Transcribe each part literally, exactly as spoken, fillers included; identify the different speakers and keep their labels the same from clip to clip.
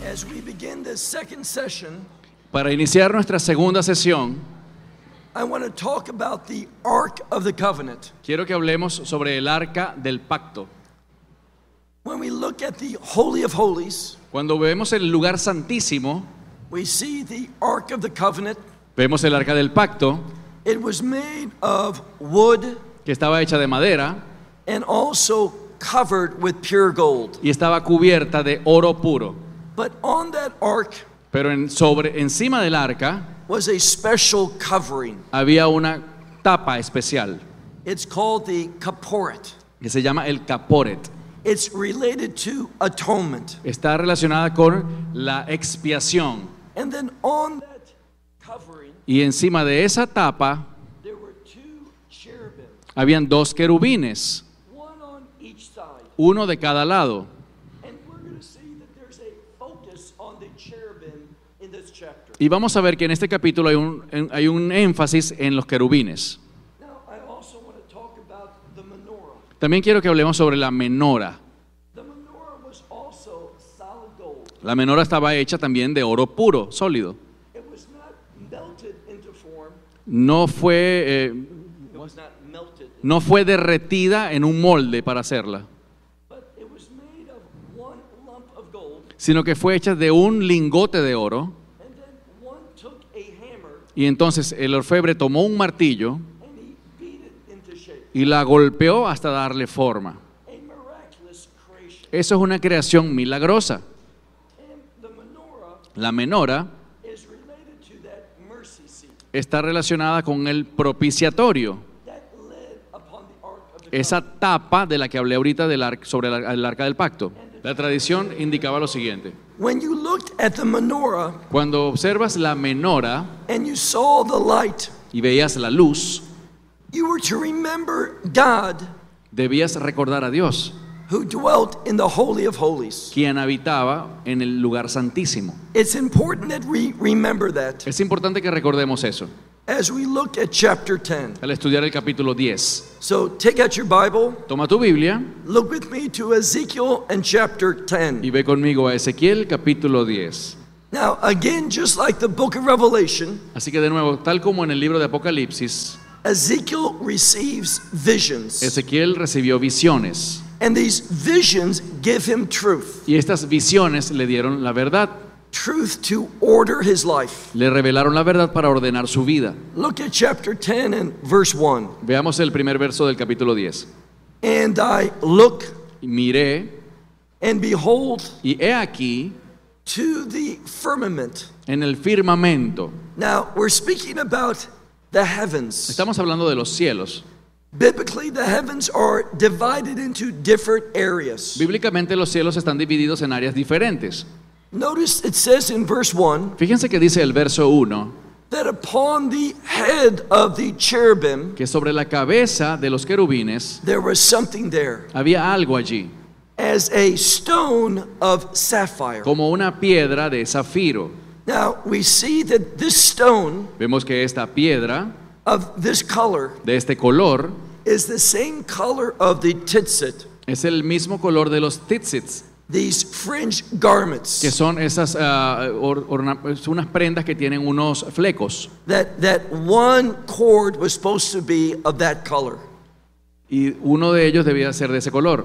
Speaker 1: As we begin this second session,
Speaker 2: Para iniciar nuestra segunda sesión,
Speaker 1: I want to talk about the Ark of the Covenant.
Speaker 2: quiero que hablemos sobre el arca del pacto.
Speaker 1: When we look at the Holy of Holies,
Speaker 2: Cuando vemos el lugar santísimo,
Speaker 1: we see the Ark of the Covenant.
Speaker 2: vemos el arca del pacto,
Speaker 1: It was made of wood
Speaker 2: que estaba hecha de madera
Speaker 1: and also covered with pure gold.
Speaker 2: y estaba cubierta de oro puro.
Speaker 1: But on that ark
Speaker 2: Pero en, sobre, encima del arca
Speaker 1: was a special covering.
Speaker 2: había una tapa especial
Speaker 1: It's called the Kaporet.
Speaker 2: que se llama el caporet.
Speaker 1: It's related to atonement.
Speaker 2: Está relacionada con la expiación.
Speaker 1: And then on that covering,
Speaker 2: Y encima de esa tapa
Speaker 1: there were two cherubim,
Speaker 2: habían dos querubines,
Speaker 1: one on each side.
Speaker 2: uno de cada lado.
Speaker 1: And we're going to see that there's a focus on the cherubim in this chapter.
Speaker 2: Y vamos a ver que en este capítulo hay un, en- hay un énfasis en los querubines.
Speaker 1: Now, I also want to talk about the menorah.
Speaker 2: También quiero que hablemos sobre la menora.
Speaker 1: The menorah was also solid gold.
Speaker 2: La menora estaba hecha también de oro puro, sólido.
Speaker 1: It was not melted into form.
Speaker 2: No fue, eh,
Speaker 1: It was not melted,
Speaker 2: no fue derretida en un molde para hacerla,
Speaker 1: but it was made of one lump of gold.
Speaker 2: sino que fue hecha de un lingote de oro.
Speaker 1: And then one took a hammer
Speaker 2: Y entonces el orfebre tomó un martillo
Speaker 1: and he beat it into shape.
Speaker 2: y la golpeó hasta darle forma.
Speaker 1: A miraculous creation.
Speaker 2: Eso es una creación milagrosa.
Speaker 1: And the menorah
Speaker 2: La menora
Speaker 1: is related to that mercy seat
Speaker 2: está relacionada con el propiciatorio,
Speaker 1: that led upon the ark of the
Speaker 2: esa tapa de la que hablé ahorita del arca, sobre el, el arca del pacto. La tradición indicaba lo siguiente:
Speaker 1: When you looked at the menorah
Speaker 2: cuando observas la menora
Speaker 1: and you saw the light,
Speaker 2: y veías la luz,
Speaker 1: you were to remember God
Speaker 2: debías recordar a Dios,
Speaker 1: who dwelt in the Holy of Holies.
Speaker 2: quien habitaba en el lugar santísimo.
Speaker 1: It's important that we remember that
Speaker 2: Es importante que recordemos eso
Speaker 1: as we look at chapter ten.
Speaker 2: al estudiar el capítulo diez.
Speaker 1: So take out your Bible,
Speaker 2: Toma tu Biblia
Speaker 1: look with me to Ezekiel and chapter ten.
Speaker 2: y ve conmigo a Ezequiel capítulo diez.
Speaker 1: Now, again, just like the book of Revelation,
Speaker 2: Así que de nuevo, tal como en el libro de Apocalipsis,
Speaker 1: Ezekiel receives visions.
Speaker 2: Ezequiel recibió visiones
Speaker 1: And these visions give him truth.
Speaker 2: y estas visiones le dieron la verdad,
Speaker 1: Truth to order his life.
Speaker 2: le revelaron la verdad para ordenar su vida.
Speaker 1: Look at chapter ten and verse one.
Speaker 2: Veamos el primer verso del capítulo diez.
Speaker 1: And I look
Speaker 2: Y miré
Speaker 1: and behold
Speaker 2: y he aquí
Speaker 1: to the firmament.
Speaker 2: en el firmamento.
Speaker 1: Now, we're speaking about the heavens.
Speaker 2: Estamos hablando de los cielos.
Speaker 1: Biblically, the heavens are divided into different areas.
Speaker 2: Bíblicamente los cielos están divididos en áreas diferentes.
Speaker 1: Notice it says in verse one
Speaker 2: Fíjense que dice el verso uno
Speaker 1: that upon the head of the cherubim
Speaker 2: que sobre la cabeza de los querubines
Speaker 1: there was something there,
Speaker 2: había algo allí,
Speaker 1: as a stone of sapphire.
Speaker 2: como una piedra de zafiro.
Speaker 1: Now, we see that this stone
Speaker 2: Vemos que esta piedra
Speaker 1: of this color
Speaker 2: de este color
Speaker 1: is the same color of the tzitzit,
Speaker 2: es el mismo color de los tzitzits,
Speaker 1: these fringe garments
Speaker 2: que son esas ah, or- orna- unas prendas que tienen unos flecos.
Speaker 1: that, that one cord was supposed to be of that color.
Speaker 2: Y uno de ellos debía ser de ese color.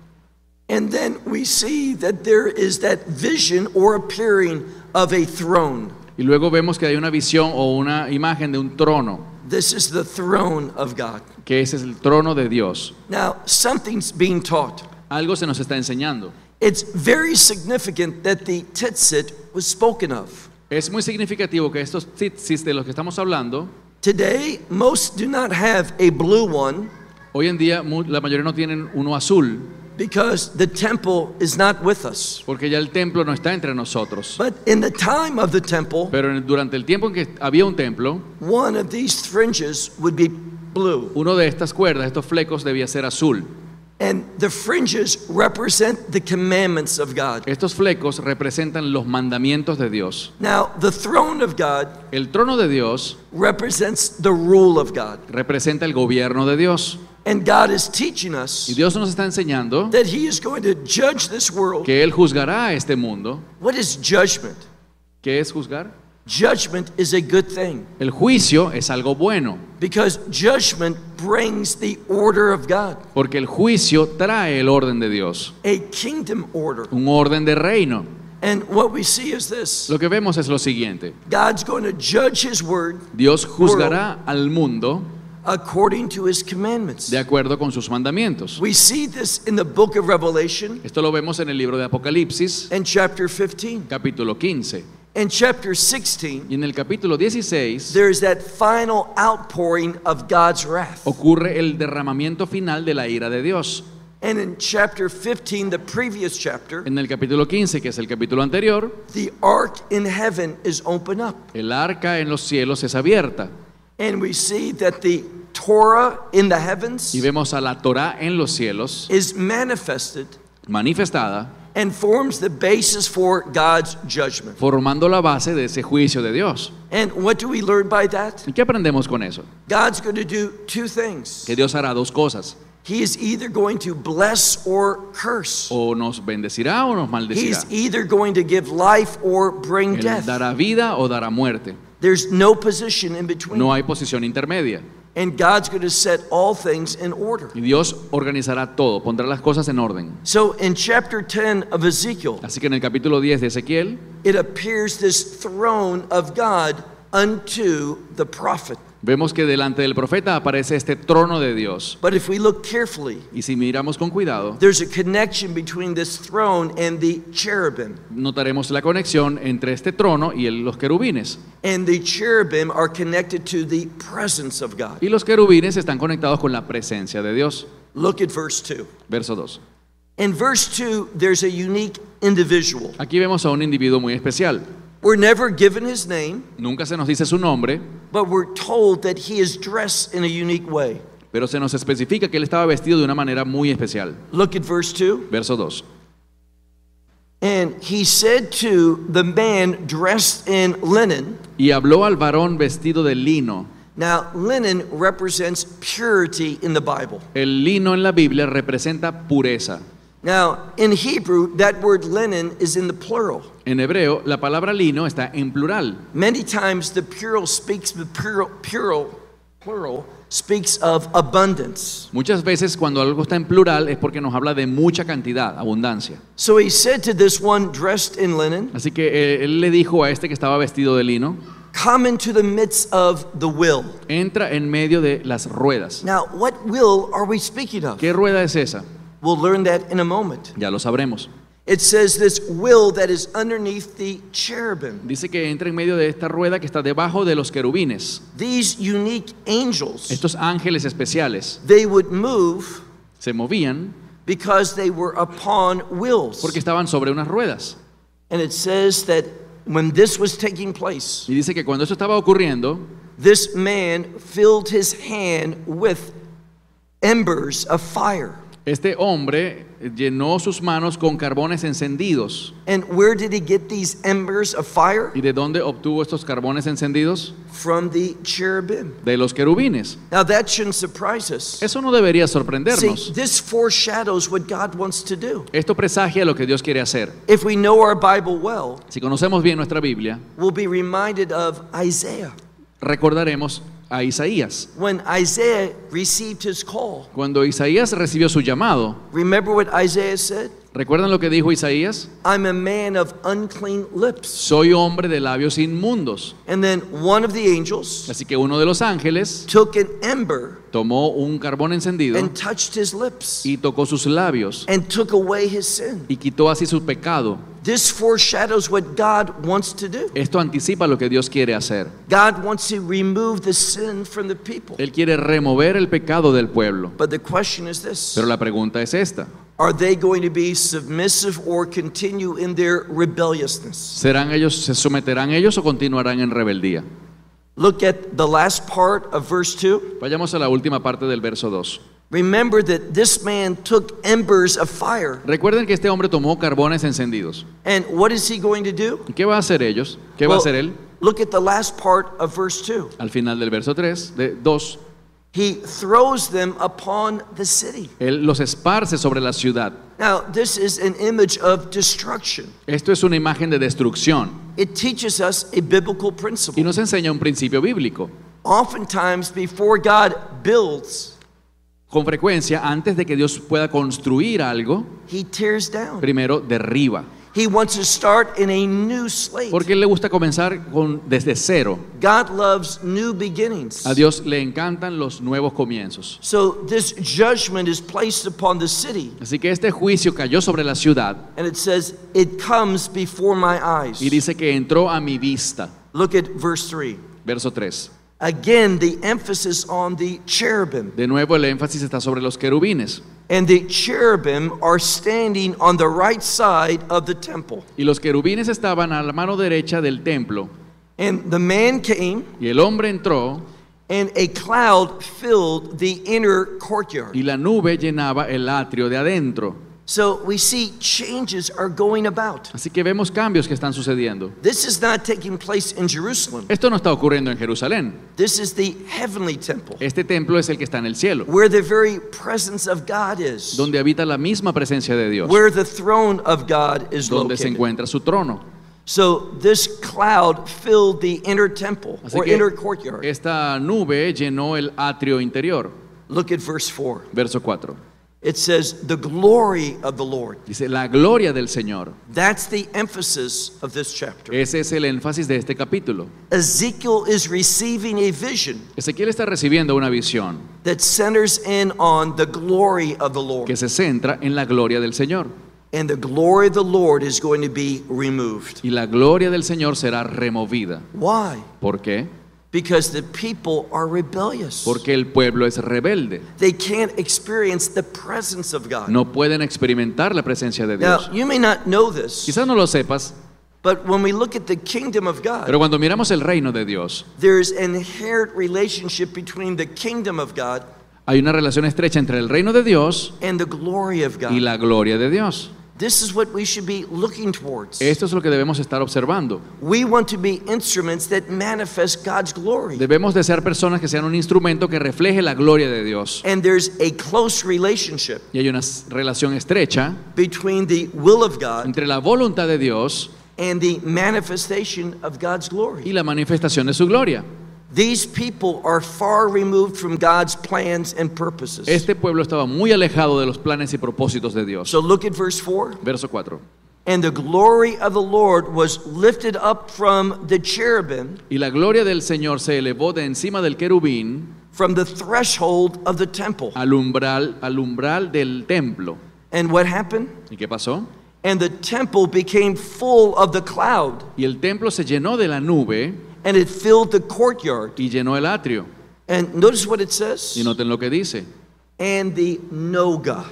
Speaker 1: And then we see that there is that vision or appearing of a throne.
Speaker 2: Y luego vemos que hay una visión o una imagen de un trono,
Speaker 1: This is the throne of God.
Speaker 2: que ese es el trono de Dios.
Speaker 1: Now, something's being taught.
Speaker 2: Algo se nos está enseñando.
Speaker 1: It's very significant that the tzitzit was spoken of.
Speaker 2: Es muy significativo que estos tzitzis de los que estamos hablando,
Speaker 1: Today, most do not have a blue one
Speaker 2: hoy en día mu- la mayoría no tienen uno azul,
Speaker 1: because the temple is not with us.
Speaker 2: porque ya el templo no está entre nosotros.
Speaker 1: But in the time of the temple,
Speaker 2: Pero en- durante el tiempo en que había un templo,
Speaker 1: one of these fringes would be blue.
Speaker 2: uno de estas cuerdas, estos flecos, debía ser azul.
Speaker 1: And the fringes represent the commandments of God.
Speaker 2: Estos flecos representan los mandamientos de Dios.
Speaker 1: Now, the throne of God
Speaker 2: El trono de Dios
Speaker 1: represents the rule of God.
Speaker 2: representa el gobierno de Dios.
Speaker 1: And God is teaching
Speaker 2: Y
Speaker 1: us
Speaker 2: Dios nos está enseñando
Speaker 1: that He is going to judge this world.
Speaker 2: que Él juzgará a este mundo.
Speaker 1: What is judgment?
Speaker 2: ¿Qué es juzgar?
Speaker 1: Judgment is a good thing
Speaker 2: El juicio es algo bueno,
Speaker 1: because judgment brings the order of God,
Speaker 2: porque el juicio trae el orden de Dios,
Speaker 1: a kingdom order.
Speaker 2: un orden de reino.
Speaker 1: And what we see is this.
Speaker 2: Lo que vemos es lo siguiente:
Speaker 1: God's going to judge His word
Speaker 2: Dios juzgará al mundo
Speaker 1: according to His commandments.
Speaker 2: de acuerdo con sus mandamientos.
Speaker 1: We see this in the book of Revelation
Speaker 2: Esto lo vemos en el libro de Apocalipsis,
Speaker 1: in chapter fifteen.
Speaker 2: capítulo quince.
Speaker 1: In chapter sixteen,
Speaker 2: Y en el capítulo dieciséis
Speaker 1: there's that final outpouring of God's wrath.
Speaker 2: ocurre el derramamiento final de la ira de Dios.
Speaker 1: And in chapter fifteen, the previous chapter,
Speaker 2: En el capítulo quince, que es el capítulo anterior,
Speaker 1: the ark in heaven is opened up.
Speaker 2: el arca en los cielos es abierta.
Speaker 1: And we see that the Torah in the heavens
Speaker 2: Y vemos a la Torá en los cielos
Speaker 1: is manifested
Speaker 2: manifestada,
Speaker 1: and forms the basis for God's judgment.
Speaker 2: formando la base de ese juicio de Dios.
Speaker 1: And what do we learn by that?
Speaker 2: ¿Y qué aprendemos con eso?
Speaker 1: God's going to do two things.
Speaker 2: Que Dios hará dos cosas:
Speaker 1: He is either going to bless or curse.
Speaker 2: o nos bendecirá o nos maldecirá.
Speaker 1: He's either going to give life or bring
Speaker 2: Él
Speaker 1: death.
Speaker 2: dará vida o dará muerte.
Speaker 1: There's no position in between.
Speaker 2: No hay posición intermedia.
Speaker 1: And God's going to set all things in order.
Speaker 2: Y Dios organizará todo, pondrá las cosas en orden.
Speaker 1: So in chapter ten of Ezekiel,
Speaker 2: Así que en el capítulo diez de Ezequiel
Speaker 1: it appears this throne of God unto the prophet.
Speaker 2: vemos que delante del profeta aparece este trono de Dios.
Speaker 1: But if we look carefully,
Speaker 2: Y si miramos con cuidado,
Speaker 1: there's a connection between this throne and the cherubim.
Speaker 2: notaremos la conexión entre este trono y el- los querubines.
Speaker 1: And the cherubim are connected to the presence of God.
Speaker 2: Y los querubines están conectados con la presencia de Dios.
Speaker 1: Look at verse two.
Speaker 2: Verso dos.
Speaker 1: In verse two, there's a unique individual.
Speaker 2: Aquí vemos a un individuo muy especial.
Speaker 1: We're never given his name,
Speaker 2: Nunca se nos dice su nombre,
Speaker 1: but we're told that he is dressed in a unique way.
Speaker 2: pero se nos especifica que él estaba vestido de una manera muy especial.
Speaker 1: Look at verse two.
Speaker 2: Verso dos.
Speaker 1: And he said to the man dressed in linen.
Speaker 2: Y habló al varón vestido de lino.
Speaker 1: Now, linen represents purity in the Bible.
Speaker 2: El lino en la Biblia representa pureza.
Speaker 1: Now, in Hebrew, that word linen is in the plural.
Speaker 2: En hebreo, la palabra lino está en plural.
Speaker 1: Many times the plural speaks the plural, plural, plural speaks of abundance.
Speaker 2: Muchas veces cuando algo está en plural es porque nos habla de mucha cantidad, abundancia.
Speaker 1: So he said to this one dressed in linen,
Speaker 2: Así que eh, él le dijo a este que estaba vestido de lino:
Speaker 1: come into the midst of the will.
Speaker 2: entra en medio de las ruedas.
Speaker 1: Now, what will are we speaking of?
Speaker 2: ¿Qué rueda es esa?
Speaker 1: We'll learn that in a moment.
Speaker 2: Ya lo sabremos.
Speaker 1: It says this will that is underneath the cherubim.
Speaker 2: Dice que entra en medio de esta rueda que está debajo de los querubines.
Speaker 1: These unique angels,
Speaker 2: Estos ángeles especiales
Speaker 1: they would move
Speaker 2: se movían
Speaker 1: because they were upon wheels.
Speaker 2: porque estaban sobre unas ruedas.
Speaker 1: And it says that when this was taking place,
Speaker 2: Y dice que cuando eso estaba ocurriendo,
Speaker 1: this man filled his hand with embers of fire.
Speaker 2: este hombre llenó sus manos con carbones encendidos.
Speaker 1: And where did he get these embers of fire?
Speaker 2: ¿Y de dónde obtuvo estos carbones encendidos?
Speaker 1: From the cherubim.
Speaker 2: De los querubines.
Speaker 1: Now that shouldn't surprise us.
Speaker 2: Eso no debería
Speaker 1: See,
Speaker 2: sorprendernos.
Speaker 1: this foreshadows what God wants to do.
Speaker 2: Esto presagia lo que Dios quiere hacer.
Speaker 1: If we know our Bible well,
Speaker 2: Si conocemos bien nuestra Biblia,
Speaker 1: we'll be reminded of Isaiah.
Speaker 2: recordaremos a Isaías.
Speaker 1: When Isaiah received his call,
Speaker 2: Cuando Isaías recibió su llamado,
Speaker 1: remember what Isaiah said?
Speaker 2: ¿recuerdan lo que dijo Isaías?
Speaker 1: I'm a man of unclean lips.
Speaker 2: Soy hombre de labios inmundos.
Speaker 1: And then one of the angels
Speaker 2: Así que uno de los ángeles
Speaker 1: took an ember
Speaker 2: tomó un carbón encendido
Speaker 1: and touched his lips
Speaker 2: y tocó sus labios
Speaker 1: and took away his sin.
Speaker 2: y quitó así su pecado.
Speaker 1: This foreshadows what God wants to do.
Speaker 2: Esto anticipa lo que Dios quiere hacer.
Speaker 1: God wants to remove the sin from the people.
Speaker 2: Él quiere remover el pecado del pueblo.
Speaker 1: But the question is this:
Speaker 2: Pero la pregunta es esta:
Speaker 1: are they going to be submissive or continue in their rebelliousness?
Speaker 2: ¿serán ellos, se someterán ellos o continuarán en rebeldía?
Speaker 1: Look at the last part of verse two.
Speaker 2: Vayamos a la última parte del verso dos.
Speaker 1: Remember that this man took embers of fire.
Speaker 2: Recuerden que este hombre tomó carbones encendidos.
Speaker 1: And what is he going to do?
Speaker 2: ¿Y qué va a hacer ellos? ¿Qué va a
Speaker 1: Well,
Speaker 2: hacer él?
Speaker 1: look at the last part of verse two.
Speaker 2: Al final del verso tres, de dos,
Speaker 1: He throws them upon the city.
Speaker 2: Él los esparce sobre la ciudad.
Speaker 1: Now, this is an image of destruction.
Speaker 2: Esto es una imagen de destrucción
Speaker 1: It teaches us a biblical
Speaker 2: y
Speaker 1: principle.
Speaker 2: nos enseña un principio bíblico.
Speaker 1: Oftentimes, before God builds,
Speaker 2: Con frecuencia, antes de que Dios pueda construir algo,
Speaker 1: He tears down.
Speaker 2: primero derriba.
Speaker 1: He wants to start in a new slate.
Speaker 2: Porque a Él le gusta comenzar con, desde cero.
Speaker 1: God loves new beginnings.
Speaker 2: A Dios le encantan los nuevos comienzos.
Speaker 1: So this judgment is placed upon the city,
Speaker 2: Así que este juicio cayó sobre la ciudad
Speaker 1: and it says, it comes before my eyes.
Speaker 2: y dice que entró a mi vista.
Speaker 1: Look at verse three.
Speaker 2: Verso tres.
Speaker 1: Again, the emphasis on the cherubim.
Speaker 2: De nuevo el énfasis está sobre los querubines.
Speaker 1: And the cherubim are standing on the right side of the temple.
Speaker 2: Y los querubines estaban a la mano derecha del templo.
Speaker 1: And the man came,
Speaker 2: Y el hombre entró
Speaker 1: and a cloud filled the inner courtyard.
Speaker 2: y la nube llenaba el atrio de adentro.
Speaker 1: So we see changes are going about.
Speaker 2: Así que vemos cambios que están sucediendo.
Speaker 1: This is not taking place in Jerusalem.
Speaker 2: Esto no está ocurriendo en Jerusalén.
Speaker 1: This is the heavenly temple,
Speaker 2: Este templo es el que está en el cielo,
Speaker 1: where the very presence of God is,
Speaker 2: donde habita la misma presencia de Dios,
Speaker 1: where the throne of God is
Speaker 2: donde se
Speaker 1: located.
Speaker 2: encuentra su trono.
Speaker 1: So this cloud filled the inner temple
Speaker 2: Así
Speaker 1: or
Speaker 2: que
Speaker 1: inner courtyard.
Speaker 2: esta nube llenó el atrio interior.
Speaker 1: Look at verse four.
Speaker 2: Verso cuatro.
Speaker 1: It says, the glory of the Lord.
Speaker 2: Dice, la gloria del Señor.
Speaker 1: That's the emphasis of this chapter.
Speaker 2: Ese es el énfasis de este capítulo.
Speaker 1: Ezekiel is receiving a vision
Speaker 2: Ezequiel está recibiendo una visión
Speaker 1: that centers in on the glory of the Lord.
Speaker 2: que se centra en la gloria del Señor.
Speaker 1: And the glory of the Lord is going to be removed.
Speaker 2: Y la gloria del Señor será removida.
Speaker 1: Why?
Speaker 2: ¿Por qué?
Speaker 1: Because the people are rebellious.
Speaker 2: Porque el pueblo es rebelde.
Speaker 1: They can't experience the presence of God.
Speaker 2: No pueden experimentar la presencia de
Speaker 1: Now,
Speaker 2: Dios.
Speaker 1: you may not know this,
Speaker 2: Quizás no lo sepas,
Speaker 1: but when we look at the kingdom of God,
Speaker 2: pero cuando miramos el reino de Dios,
Speaker 1: there's an inherent relationship between the kingdom of God
Speaker 2: hay una relación estrecha entre el reino de Dios
Speaker 1: and the glory of
Speaker 2: y
Speaker 1: God.
Speaker 2: la gloria de Dios.
Speaker 1: This is what we should be looking towards.
Speaker 2: Esto es lo que debemos estar observando.
Speaker 1: We want to be instruments that manifest God's glory.
Speaker 2: Debemos de ser personas que sean un instrumento que refleje la gloria de Dios.
Speaker 1: And there's a close relationship
Speaker 2: Y hay una s- relación estrecha
Speaker 1: between the will of God
Speaker 2: entre la voluntad de Dios
Speaker 1: and the manifestation of God's
Speaker 2: y
Speaker 1: glory.
Speaker 2: la manifestación de su gloria.
Speaker 1: These people are far removed from God's plans and purposes.
Speaker 2: Este pueblo estaba muy alejado de los planes y propósitos de Dios.
Speaker 1: So look at verse four.
Speaker 2: Verso cuatro.
Speaker 1: And the glory of the Lord was lifted up from the cherubim,
Speaker 2: Y la gloria del Señor se elevó de encima del querubín
Speaker 1: from the threshold of the temple.
Speaker 2: al umbral, al umbral del templo.
Speaker 1: And what happened?
Speaker 2: ¿Y qué pasó?
Speaker 1: And the temple became full of the cloud,
Speaker 2: Y el templo se llenó de la nube
Speaker 1: and it filled the courtyard.
Speaker 2: y llenó el atrio.
Speaker 1: And notice what it says.
Speaker 2: Y noten lo que dice.
Speaker 1: And the noga.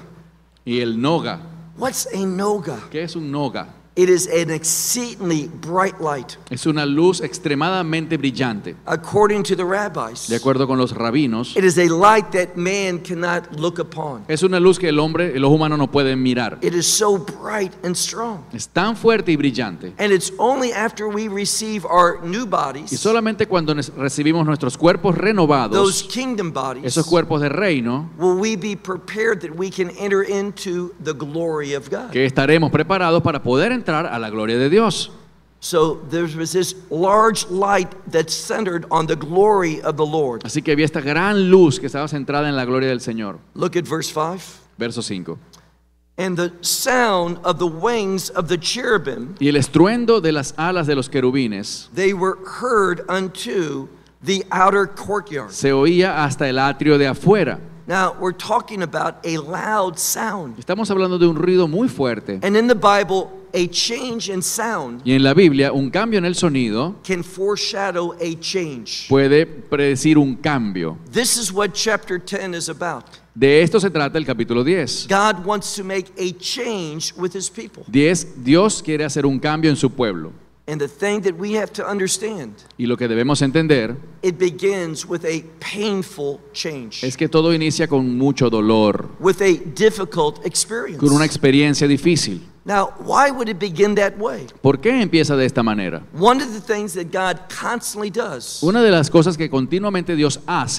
Speaker 2: Y el noga.
Speaker 1: What's a noga?
Speaker 2: ¿Qué es un noga?
Speaker 1: It is an exceedingly bright light,
Speaker 2: Es una luz extremadamente brillante.
Speaker 1: according to the rabbis.
Speaker 2: De acuerdo con los rabinos,
Speaker 1: It is a light that man cannot look upon.
Speaker 2: es una luz que el hombre, el ojo humano no puede mirar.
Speaker 1: It is so bright and strong.
Speaker 2: Es tan fuerte y brillante.
Speaker 1: And it's only after we receive our new
Speaker 2: Y
Speaker 1: bodies,
Speaker 2: solamente cuando nes- recibimos nuestros cuerpos
Speaker 1: those
Speaker 2: renovados,
Speaker 1: kingdom bodies,
Speaker 2: esos cuerpos de reino,
Speaker 1: will we be prepared that we can enter into the glory of God.
Speaker 2: que estaremos preparados para poder entrar a la gloria de Dios.
Speaker 1: So there was this large light that centered on the glory of the Lord.
Speaker 2: Así que había esta gran luz que estaba centrada en la gloria del Señor.
Speaker 1: Look at verse five.
Speaker 2: Verso cinco.
Speaker 1: And the sound of the wings of the cherubim,
Speaker 2: Y el estruendo de las alas de los querubines
Speaker 1: they were heard unto the outer courtyard.
Speaker 2: se oía hasta el atrio de afuera.
Speaker 1: Now, we're talking about a loud sound.
Speaker 2: Estamos hablando de un ruido muy fuerte.
Speaker 1: And in the Bible, a change in sound
Speaker 2: Y en la Biblia, un cambio en el sonido
Speaker 1: can foreshadow a change.
Speaker 2: puede predecir un cambio.
Speaker 1: This is what chapter ten is about.
Speaker 2: De esto se trata el capítulo diez.
Speaker 1: God wants to make a change with his people.
Speaker 2: diez. Dios quiere hacer un cambio en su pueblo.
Speaker 1: And the thing that we have to understand,
Speaker 2: Y lo que debemos entender
Speaker 1: it begins with a painful change,
Speaker 2: es que todo inicia con mucho dolor,
Speaker 1: with a difficult experience.
Speaker 2: con una experiencia difícil.
Speaker 1: Now, why would it begin that way?
Speaker 2: ¿Por qué empieza de esta manera?
Speaker 1: One of the things that God constantly does
Speaker 2: Una de las cosas que continuamente Dios hace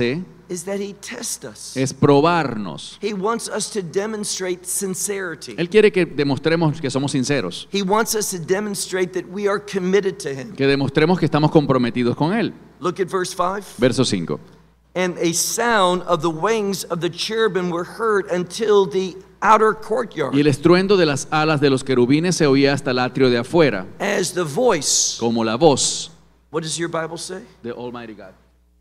Speaker 1: is that he tests us.
Speaker 2: es probarnos.
Speaker 1: He wants us to demonstrate sincerity.
Speaker 2: Él quiere que demostremos que somos sinceros,
Speaker 1: He wants us to demonstrate that we are committed to him.
Speaker 2: que demostremos que estamos comprometidos con Él.
Speaker 1: Look at verse five.
Speaker 2: Verso cinco.
Speaker 1: And a sound of the wings of the cherubim were heard until the outer courtyard,
Speaker 2: Y el estruendo de las alas de los querubines se oía hasta el atrio de afuera,
Speaker 1: as the voice.
Speaker 2: como la voz
Speaker 1: What does your Bible say?
Speaker 2: de Almighty God.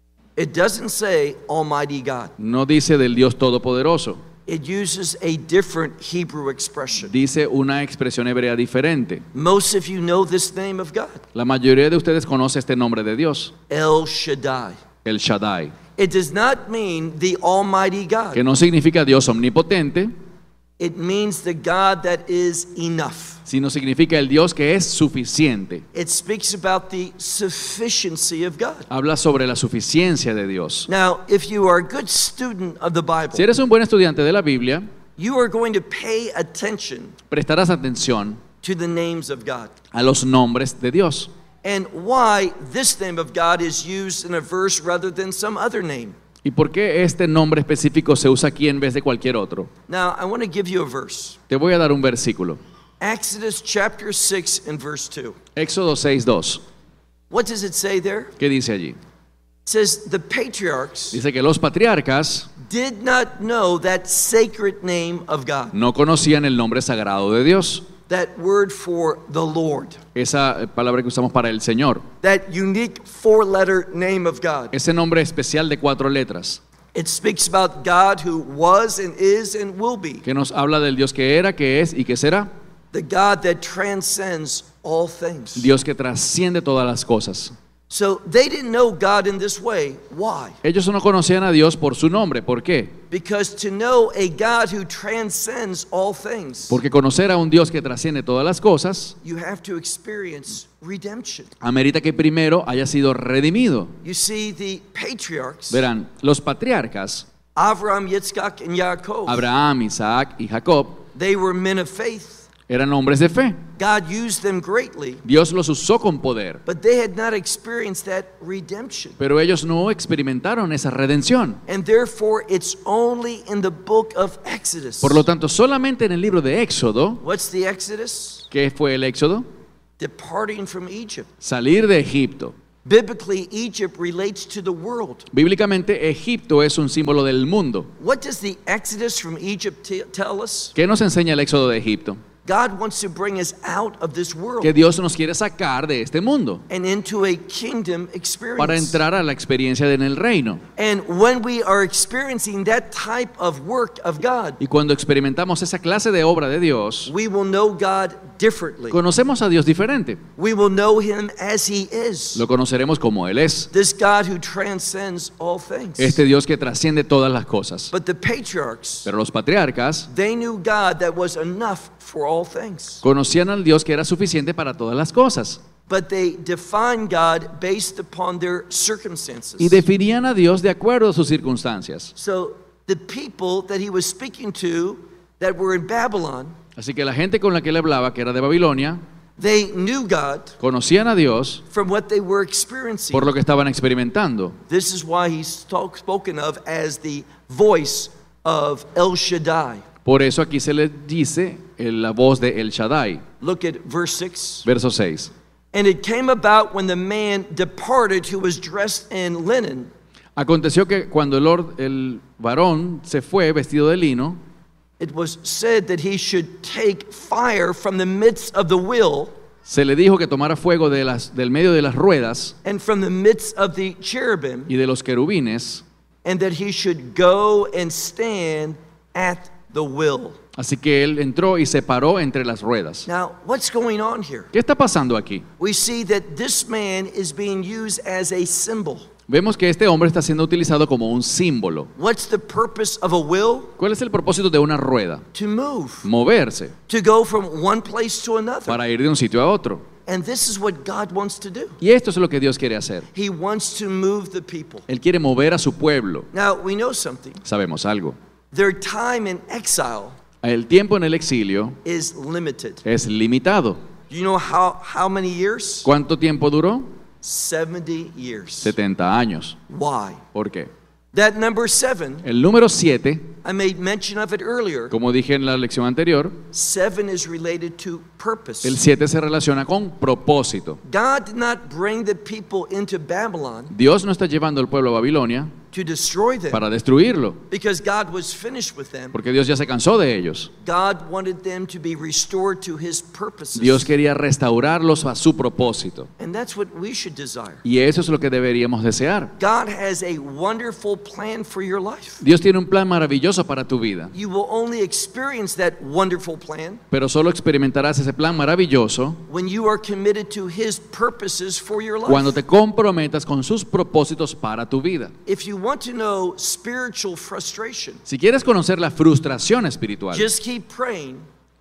Speaker 1: It doesn't say Almighty God.
Speaker 2: No dice del Dios Todopoderoso,
Speaker 1: It uses a different Hebrew expression.
Speaker 2: dice una expresión hebrea diferente.
Speaker 1: Most of you know this name of God,
Speaker 2: La mayoría de ustedes conoce este nombre de Dios,
Speaker 1: El Shaddai.
Speaker 2: el Shaddai,
Speaker 1: It does not mean the Almighty God.
Speaker 2: que no significa Dios omnipotente,
Speaker 1: It means the God that is enough.
Speaker 2: sino significa el Dios que es suficiente.
Speaker 1: It speaks about the sufficiency of God.
Speaker 2: Habla sobre la suficiencia de Dios.
Speaker 1: Now, if you are a good student of the Bible,
Speaker 2: Si eres un buen estudiante de la Biblia,
Speaker 1: you are going to pay attention
Speaker 2: prestarás atención
Speaker 1: to the names of God
Speaker 2: a los nombres de Dios
Speaker 1: and why this name of God is used in a verse rather than some other name.
Speaker 2: y por qué este nombre específico se usa aquí en vez de cualquier otro.
Speaker 1: Now, I want to give you a verse.
Speaker 2: Te voy a dar un versículo.
Speaker 1: Exodus chapter six and verse two.
Speaker 2: Éxodo seis dos.
Speaker 1: What does it say there?
Speaker 2: ¿Qué dice allí?
Speaker 1: It says the patriarchs
Speaker 2: Dice que los patriarcas
Speaker 1: did not know that sacred name of God.
Speaker 2: no conocían el nombre sagrado de Dios.
Speaker 1: That word for the Lord.
Speaker 2: Esa palabra que usamos para el Señor.
Speaker 1: That unique four-letter name of God.
Speaker 2: Ese nombre especial de cuatro letras
Speaker 1: It speaks about God who was and is and will be.
Speaker 2: que nos habla del Dios que era, que es y que será.
Speaker 1: The God that transcends all things.
Speaker 2: Dios que trasciende todas las cosas.
Speaker 1: So they didn't know God in this way. Why?
Speaker 2: Ellos no conocían a Dios por su nombre. ¿Por qué?
Speaker 1: Because to know a God who transcends all things,
Speaker 2: Porque conocer a un Dios que trasciende todas las cosas
Speaker 1: you have to experience redemption.
Speaker 2: amerita que primero haya sido redimido.
Speaker 1: You see, the patriarchs,
Speaker 2: Verán, los patriarcas,
Speaker 1: Abraham, Yitzchak, and Yaakov,
Speaker 2: Abraham, Isaac y Jacob,
Speaker 1: they were men of faith.
Speaker 2: eran hombres de fe.
Speaker 1: God used them greatly,
Speaker 2: Dios los usó con poder,
Speaker 1: but they had not experienced that redemption.
Speaker 2: pero ellos no experimentaron esa redención.
Speaker 1: And therefore, it's only in the book of Exodus.
Speaker 2: Por lo tanto, solamente en el libro de Éxodo,
Speaker 1: What's the Exodus?
Speaker 2: ¿qué fue el Éxodo?
Speaker 1: Departing from Egypt.
Speaker 2: Salir de Egipto.
Speaker 1: Biblically, Egypt relates to the world.
Speaker 2: Bíblicamente, Egipto es un símbolo del mundo.
Speaker 1: What does the Exodus from Egypt t- tell us?
Speaker 2: ¿Qué nos enseña el Éxodo de Egipto?
Speaker 1: God wants to bring us out of this world
Speaker 2: Que Dios nos quiere sacar de este mundo
Speaker 1: and into a kingdom experience.
Speaker 2: para entrar a la experiencia en el reino.
Speaker 1: And when we are experiencing that type of work of God,
Speaker 2: Y cuando experimentamos esa clase de obra de Dios,
Speaker 1: we will know God differently.
Speaker 2: conocemos a Dios diferente.
Speaker 1: We will know Him as He is.
Speaker 2: Lo conoceremos como Él es.
Speaker 1: This God who transcends all things.
Speaker 2: Este Dios que trasciende todas las cosas.
Speaker 1: But the patriarchs,
Speaker 2: Pero los patriarcas
Speaker 1: they knew God that was enough for all things.
Speaker 2: conocían al Dios que era suficiente para todas las cosas.
Speaker 1: But they defined God based upon their circumstances.
Speaker 2: Y definían a Dios de acuerdo a sus circunstancias.
Speaker 1: So the people that He was speaking to that were in Babylon,
Speaker 2: Así que la gente con la que él hablaba, que era de Babilonia,
Speaker 1: they knew God
Speaker 2: conocían a Dios
Speaker 1: from what they were experiencing.
Speaker 2: por lo que estaban experimentando.
Speaker 1: This is why He's talk, spoken of as the voice of El Shaddai.
Speaker 2: Por eso aquí se le dice en la voz de El Shaddai.
Speaker 1: Look at verse six.
Speaker 2: Verso seis.
Speaker 1: And it came about when the man departed who was dressed in linen,
Speaker 2: Aconteció que cuando el, or- el varón se fue vestido de lino,
Speaker 1: it was said that he should take fire from the midst of the wheel
Speaker 2: se le dijo que tomara fuego de las, del medio de las ruedas
Speaker 1: and from the midst of the cherubim,
Speaker 2: y de los querubines,
Speaker 1: and that he should go and stand at the wheel.
Speaker 2: así que él entró y se paró entre las ruedas.
Speaker 1: Now, what's going on here?
Speaker 2: ¿Qué está pasando aquí?
Speaker 1: We see that this man is being used as a symbol.
Speaker 2: Vemos que este hombre está siendo utilizado como un símbolo.
Speaker 1: What's the purpose of a wheel?
Speaker 2: ¿Cuál es el propósito de una rueda?
Speaker 1: To move,
Speaker 2: Moverse,
Speaker 1: to go from one place to another.
Speaker 2: para ir de un sitio a otro.
Speaker 1: And this is what God wants to do.
Speaker 2: Y esto es lo que Dios quiere hacer.
Speaker 1: He wants to move the people.
Speaker 2: Él quiere mover a su pueblo.
Speaker 1: Now, we know something.
Speaker 2: Sabemos algo.
Speaker 1: Their time in exile
Speaker 2: El tiempo en el exilio
Speaker 1: is limited.
Speaker 2: es limitado.
Speaker 1: Do you know how, how many years?
Speaker 2: ¿Cuánto tiempo duró?
Speaker 1: seventy years.
Speaker 2: setenta años.
Speaker 1: Why?
Speaker 2: ¿Por qué?
Speaker 1: That number seven,
Speaker 2: El número siete,
Speaker 1: I made mention of it earlier.
Speaker 2: como dije en la lección anterior,
Speaker 1: Seven is related to purpose.
Speaker 2: el siete se relaciona con propósito.
Speaker 1: God did not bring the people into Babylon
Speaker 2: Dios no está llevando al pueblo a Babilonia
Speaker 1: to destroy them
Speaker 2: para destruirlo,
Speaker 1: because God was finished with them.
Speaker 2: porque Dios ya se cansó de ellos.
Speaker 1: God wanted them to be restored to His purposes.
Speaker 2: Dios quería restaurarlos a su propósito.
Speaker 1: And that's what we should desire.
Speaker 2: Y eso es lo que deberíamos desear.
Speaker 1: God has a wonderful plan for your life.
Speaker 2: Dios tiene un plan maravilloso para tu vida,
Speaker 1: You will only experience that wonderful plan
Speaker 2: pero solo experimentarás ese plan maravilloso
Speaker 1: when you are committed to His purposes for your life.
Speaker 2: cuando te comprometas con sus propósitos para tu vida.
Speaker 1: If you want to know spiritual frustration,
Speaker 2: Si quieres conocer la frustración espiritual,
Speaker 1: just keep praying.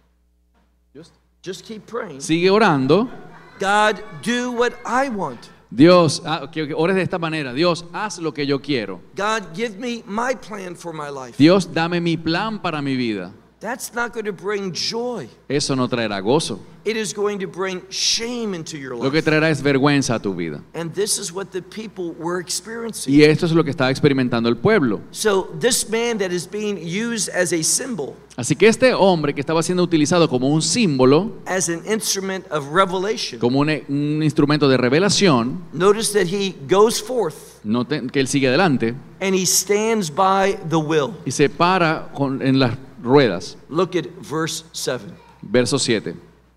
Speaker 1: Just keep praying.
Speaker 2: sigue orando.
Speaker 1: God, do what I want.
Speaker 2: Dios, ah, que que ores de esta manera. Dios, haz lo que yo quiero.
Speaker 1: God, give me my plan for my life.
Speaker 2: Dios, dame mi plan para mi vida.
Speaker 1: That's not going to bring joy.
Speaker 2: Eso no traerá gozo.
Speaker 1: It is going to bring shame into your
Speaker 2: Lo que
Speaker 1: life.
Speaker 2: traerá es vergüenza a tu vida.
Speaker 1: And this is what the people were experiencing.
Speaker 2: Y esto es lo que estaba experimentando el pueblo.
Speaker 1: So this man that is being used as a symbol,
Speaker 2: Así que este hombre que estaba siendo utilizado como un símbolo,
Speaker 1: as an instrument of revelation,
Speaker 2: como un, un instrumento de revelación,
Speaker 1: notice that he goes forth
Speaker 2: noten que él sigue adelante
Speaker 1: and he stands by the will.
Speaker 2: y se para con- en las ruedas.
Speaker 1: Look at verse seven.
Speaker 2: Verso siete.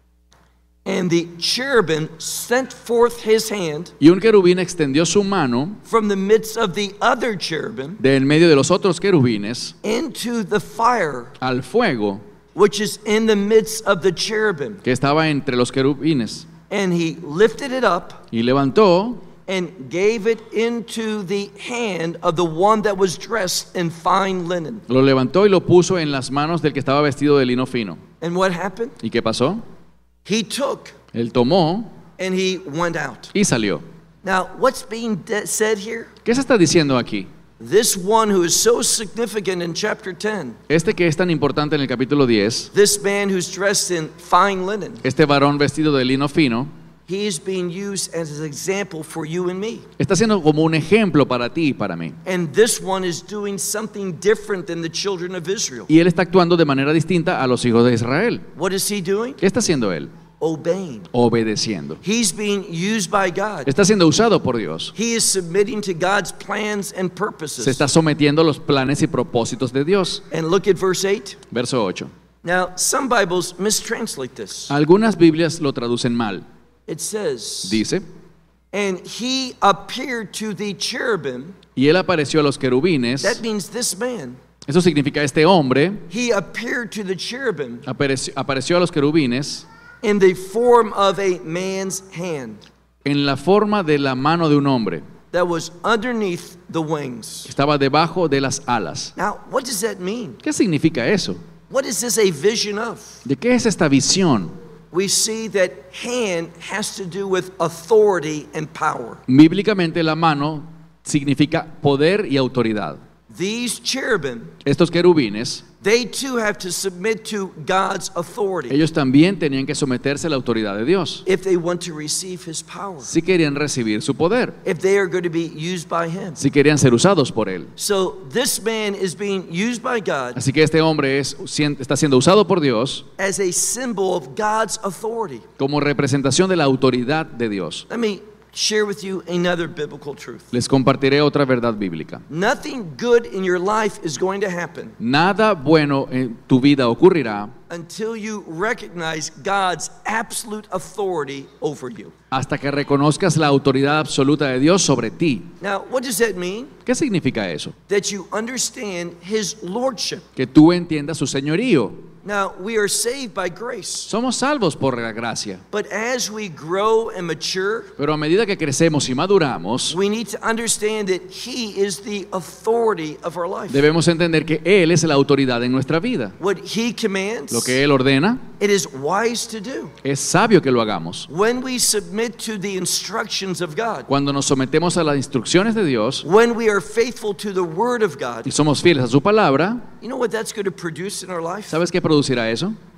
Speaker 1: And the cherubim sent forth his hand
Speaker 2: Y un querubín extendió su mano
Speaker 1: from the midst of the other cherubim
Speaker 2: de en medio de los otros querubines
Speaker 1: into the fire
Speaker 2: al fuego
Speaker 1: which is in the midst of the cherubim.
Speaker 2: que estaba entre los querubines
Speaker 1: And he lifted it up
Speaker 2: y levantó
Speaker 1: and gave it into the hand of the one that was dressed in fine linen.
Speaker 2: lo levantó y lo puso en las manos del que estaba vestido de lino fino.
Speaker 1: And what happened?
Speaker 2: ¿Y qué pasó?
Speaker 1: He took
Speaker 2: Él tomó
Speaker 1: and he went out.
Speaker 2: y salió.
Speaker 1: Now, what's being de- said here?
Speaker 2: ¿Qué se está diciendo aquí?
Speaker 1: This one who is so significant in chapter ten,
Speaker 2: Este que es tan importante en el capítulo diez,
Speaker 1: this man who's dressed in fine linen,
Speaker 2: este varón vestido de lino fino,
Speaker 1: he is being used as an example for you and me.
Speaker 2: está siendo como un ejemplo para ti y para mí.
Speaker 1: And this one is doing something different than the children of Israel.
Speaker 2: Y él está actuando de manera distinta a los hijos de Israel.
Speaker 1: What is he doing?
Speaker 2: ¿Qué está haciendo él?
Speaker 1: Obeying.
Speaker 2: Obedeciendo.
Speaker 1: He's being used by God.
Speaker 2: Está siendo usado por Dios.
Speaker 1: He is submitting to God's plans and
Speaker 2: Se
Speaker 1: purposes.
Speaker 2: está sometiendo a los planes y propósitos de Dios.
Speaker 1: And look at verse eight.
Speaker 2: Verso ocho.
Speaker 1: Now, some Bibles mistranslate this.
Speaker 2: Algunas Biblias lo traducen mal.
Speaker 1: It says,
Speaker 2: Dice,
Speaker 1: and he appeared to the cherubim.
Speaker 2: y él apareció a los querubines.
Speaker 1: That means this man.
Speaker 2: Eso significa este hombre
Speaker 1: He appeared to the cherubim
Speaker 2: apareció, apareció a los querubines
Speaker 1: in the form of a man's hand
Speaker 2: en la forma de la mano de un hombre.
Speaker 1: that was underneath the wings.
Speaker 2: Estaba debajo de las alas.
Speaker 1: Now, what does that mean?
Speaker 2: ¿Qué significa eso?
Speaker 1: What is this a vision of?
Speaker 2: ¿De qué es esta visión?
Speaker 1: We see that hand has to do with authority and power.
Speaker 2: Bíblicamente la mano significa poder y autoridad.
Speaker 1: These cherubim,
Speaker 2: Estos querubines,
Speaker 1: they too have to submit to God's authority
Speaker 2: ellos también tenían que someterse a la autoridad de Dios
Speaker 1: if they want to receive His power,
Speaker 2: si querían recibir su poder,
Speaker 1: if they are going to be used by Him.
Speaker 2: si querían ser usados por él.
Speaker 1: So this man is being used by God
Speaker 2: Así que este hombre es, está siendo usado por Dios
Speaker 1: as a symbol of God's authority.
Speaker 2: como representación de la autoridad de Dios.
Speaker 1: Let me share with you another biblical truth.
Speaker 2: Les compartiré otra verdad bíblica.
Speaker 1: Nothing good in your life is going to happen
Speaker 2: Nada bueno en tu vida ocurrirá
Speaker 1: until you recognize God's absolute authority over you.
Speaker 2: hasta que reconozcas la autoridad absoluta de Dios sobre ti.
Speaker 1: Now, what does that mean?
Speaker 2: ¿Qué significa eso?
Speaker 1: That you understand His lordship.
Speaker 2: Que tú entiendas su señorío.
Speaker 1: Now, we are saved by grace,
Speaker 2: Somos salvos por la gracia,
Speaker 1: but as we grow and mature,
Speaker 2: pero a medida que crecemos y maduramos,
Speaker 1: we need to understand that He is the authority of our life.
Speaker 2: debemos entender que Él es la autoridad en nuestra vida.
Speaker 1: What He commands,
Speaker 2: Lo que Él ordena,
Speaker 1: it is wise to do.
Speaker 2: es sabio que lo hagamos.
Speaker 1: When we submit to the instructions of God,
Speaker 2: Cuando nos sometemos a las instrucciones de Dios
Speaker 1: when we are faithful to the Word of God,
Speaker 2: y somos fieles a su palabra,
Speaker 1: you know what that's going to produce in our life?
Speaker 2: ¿sabes qué producirá eso?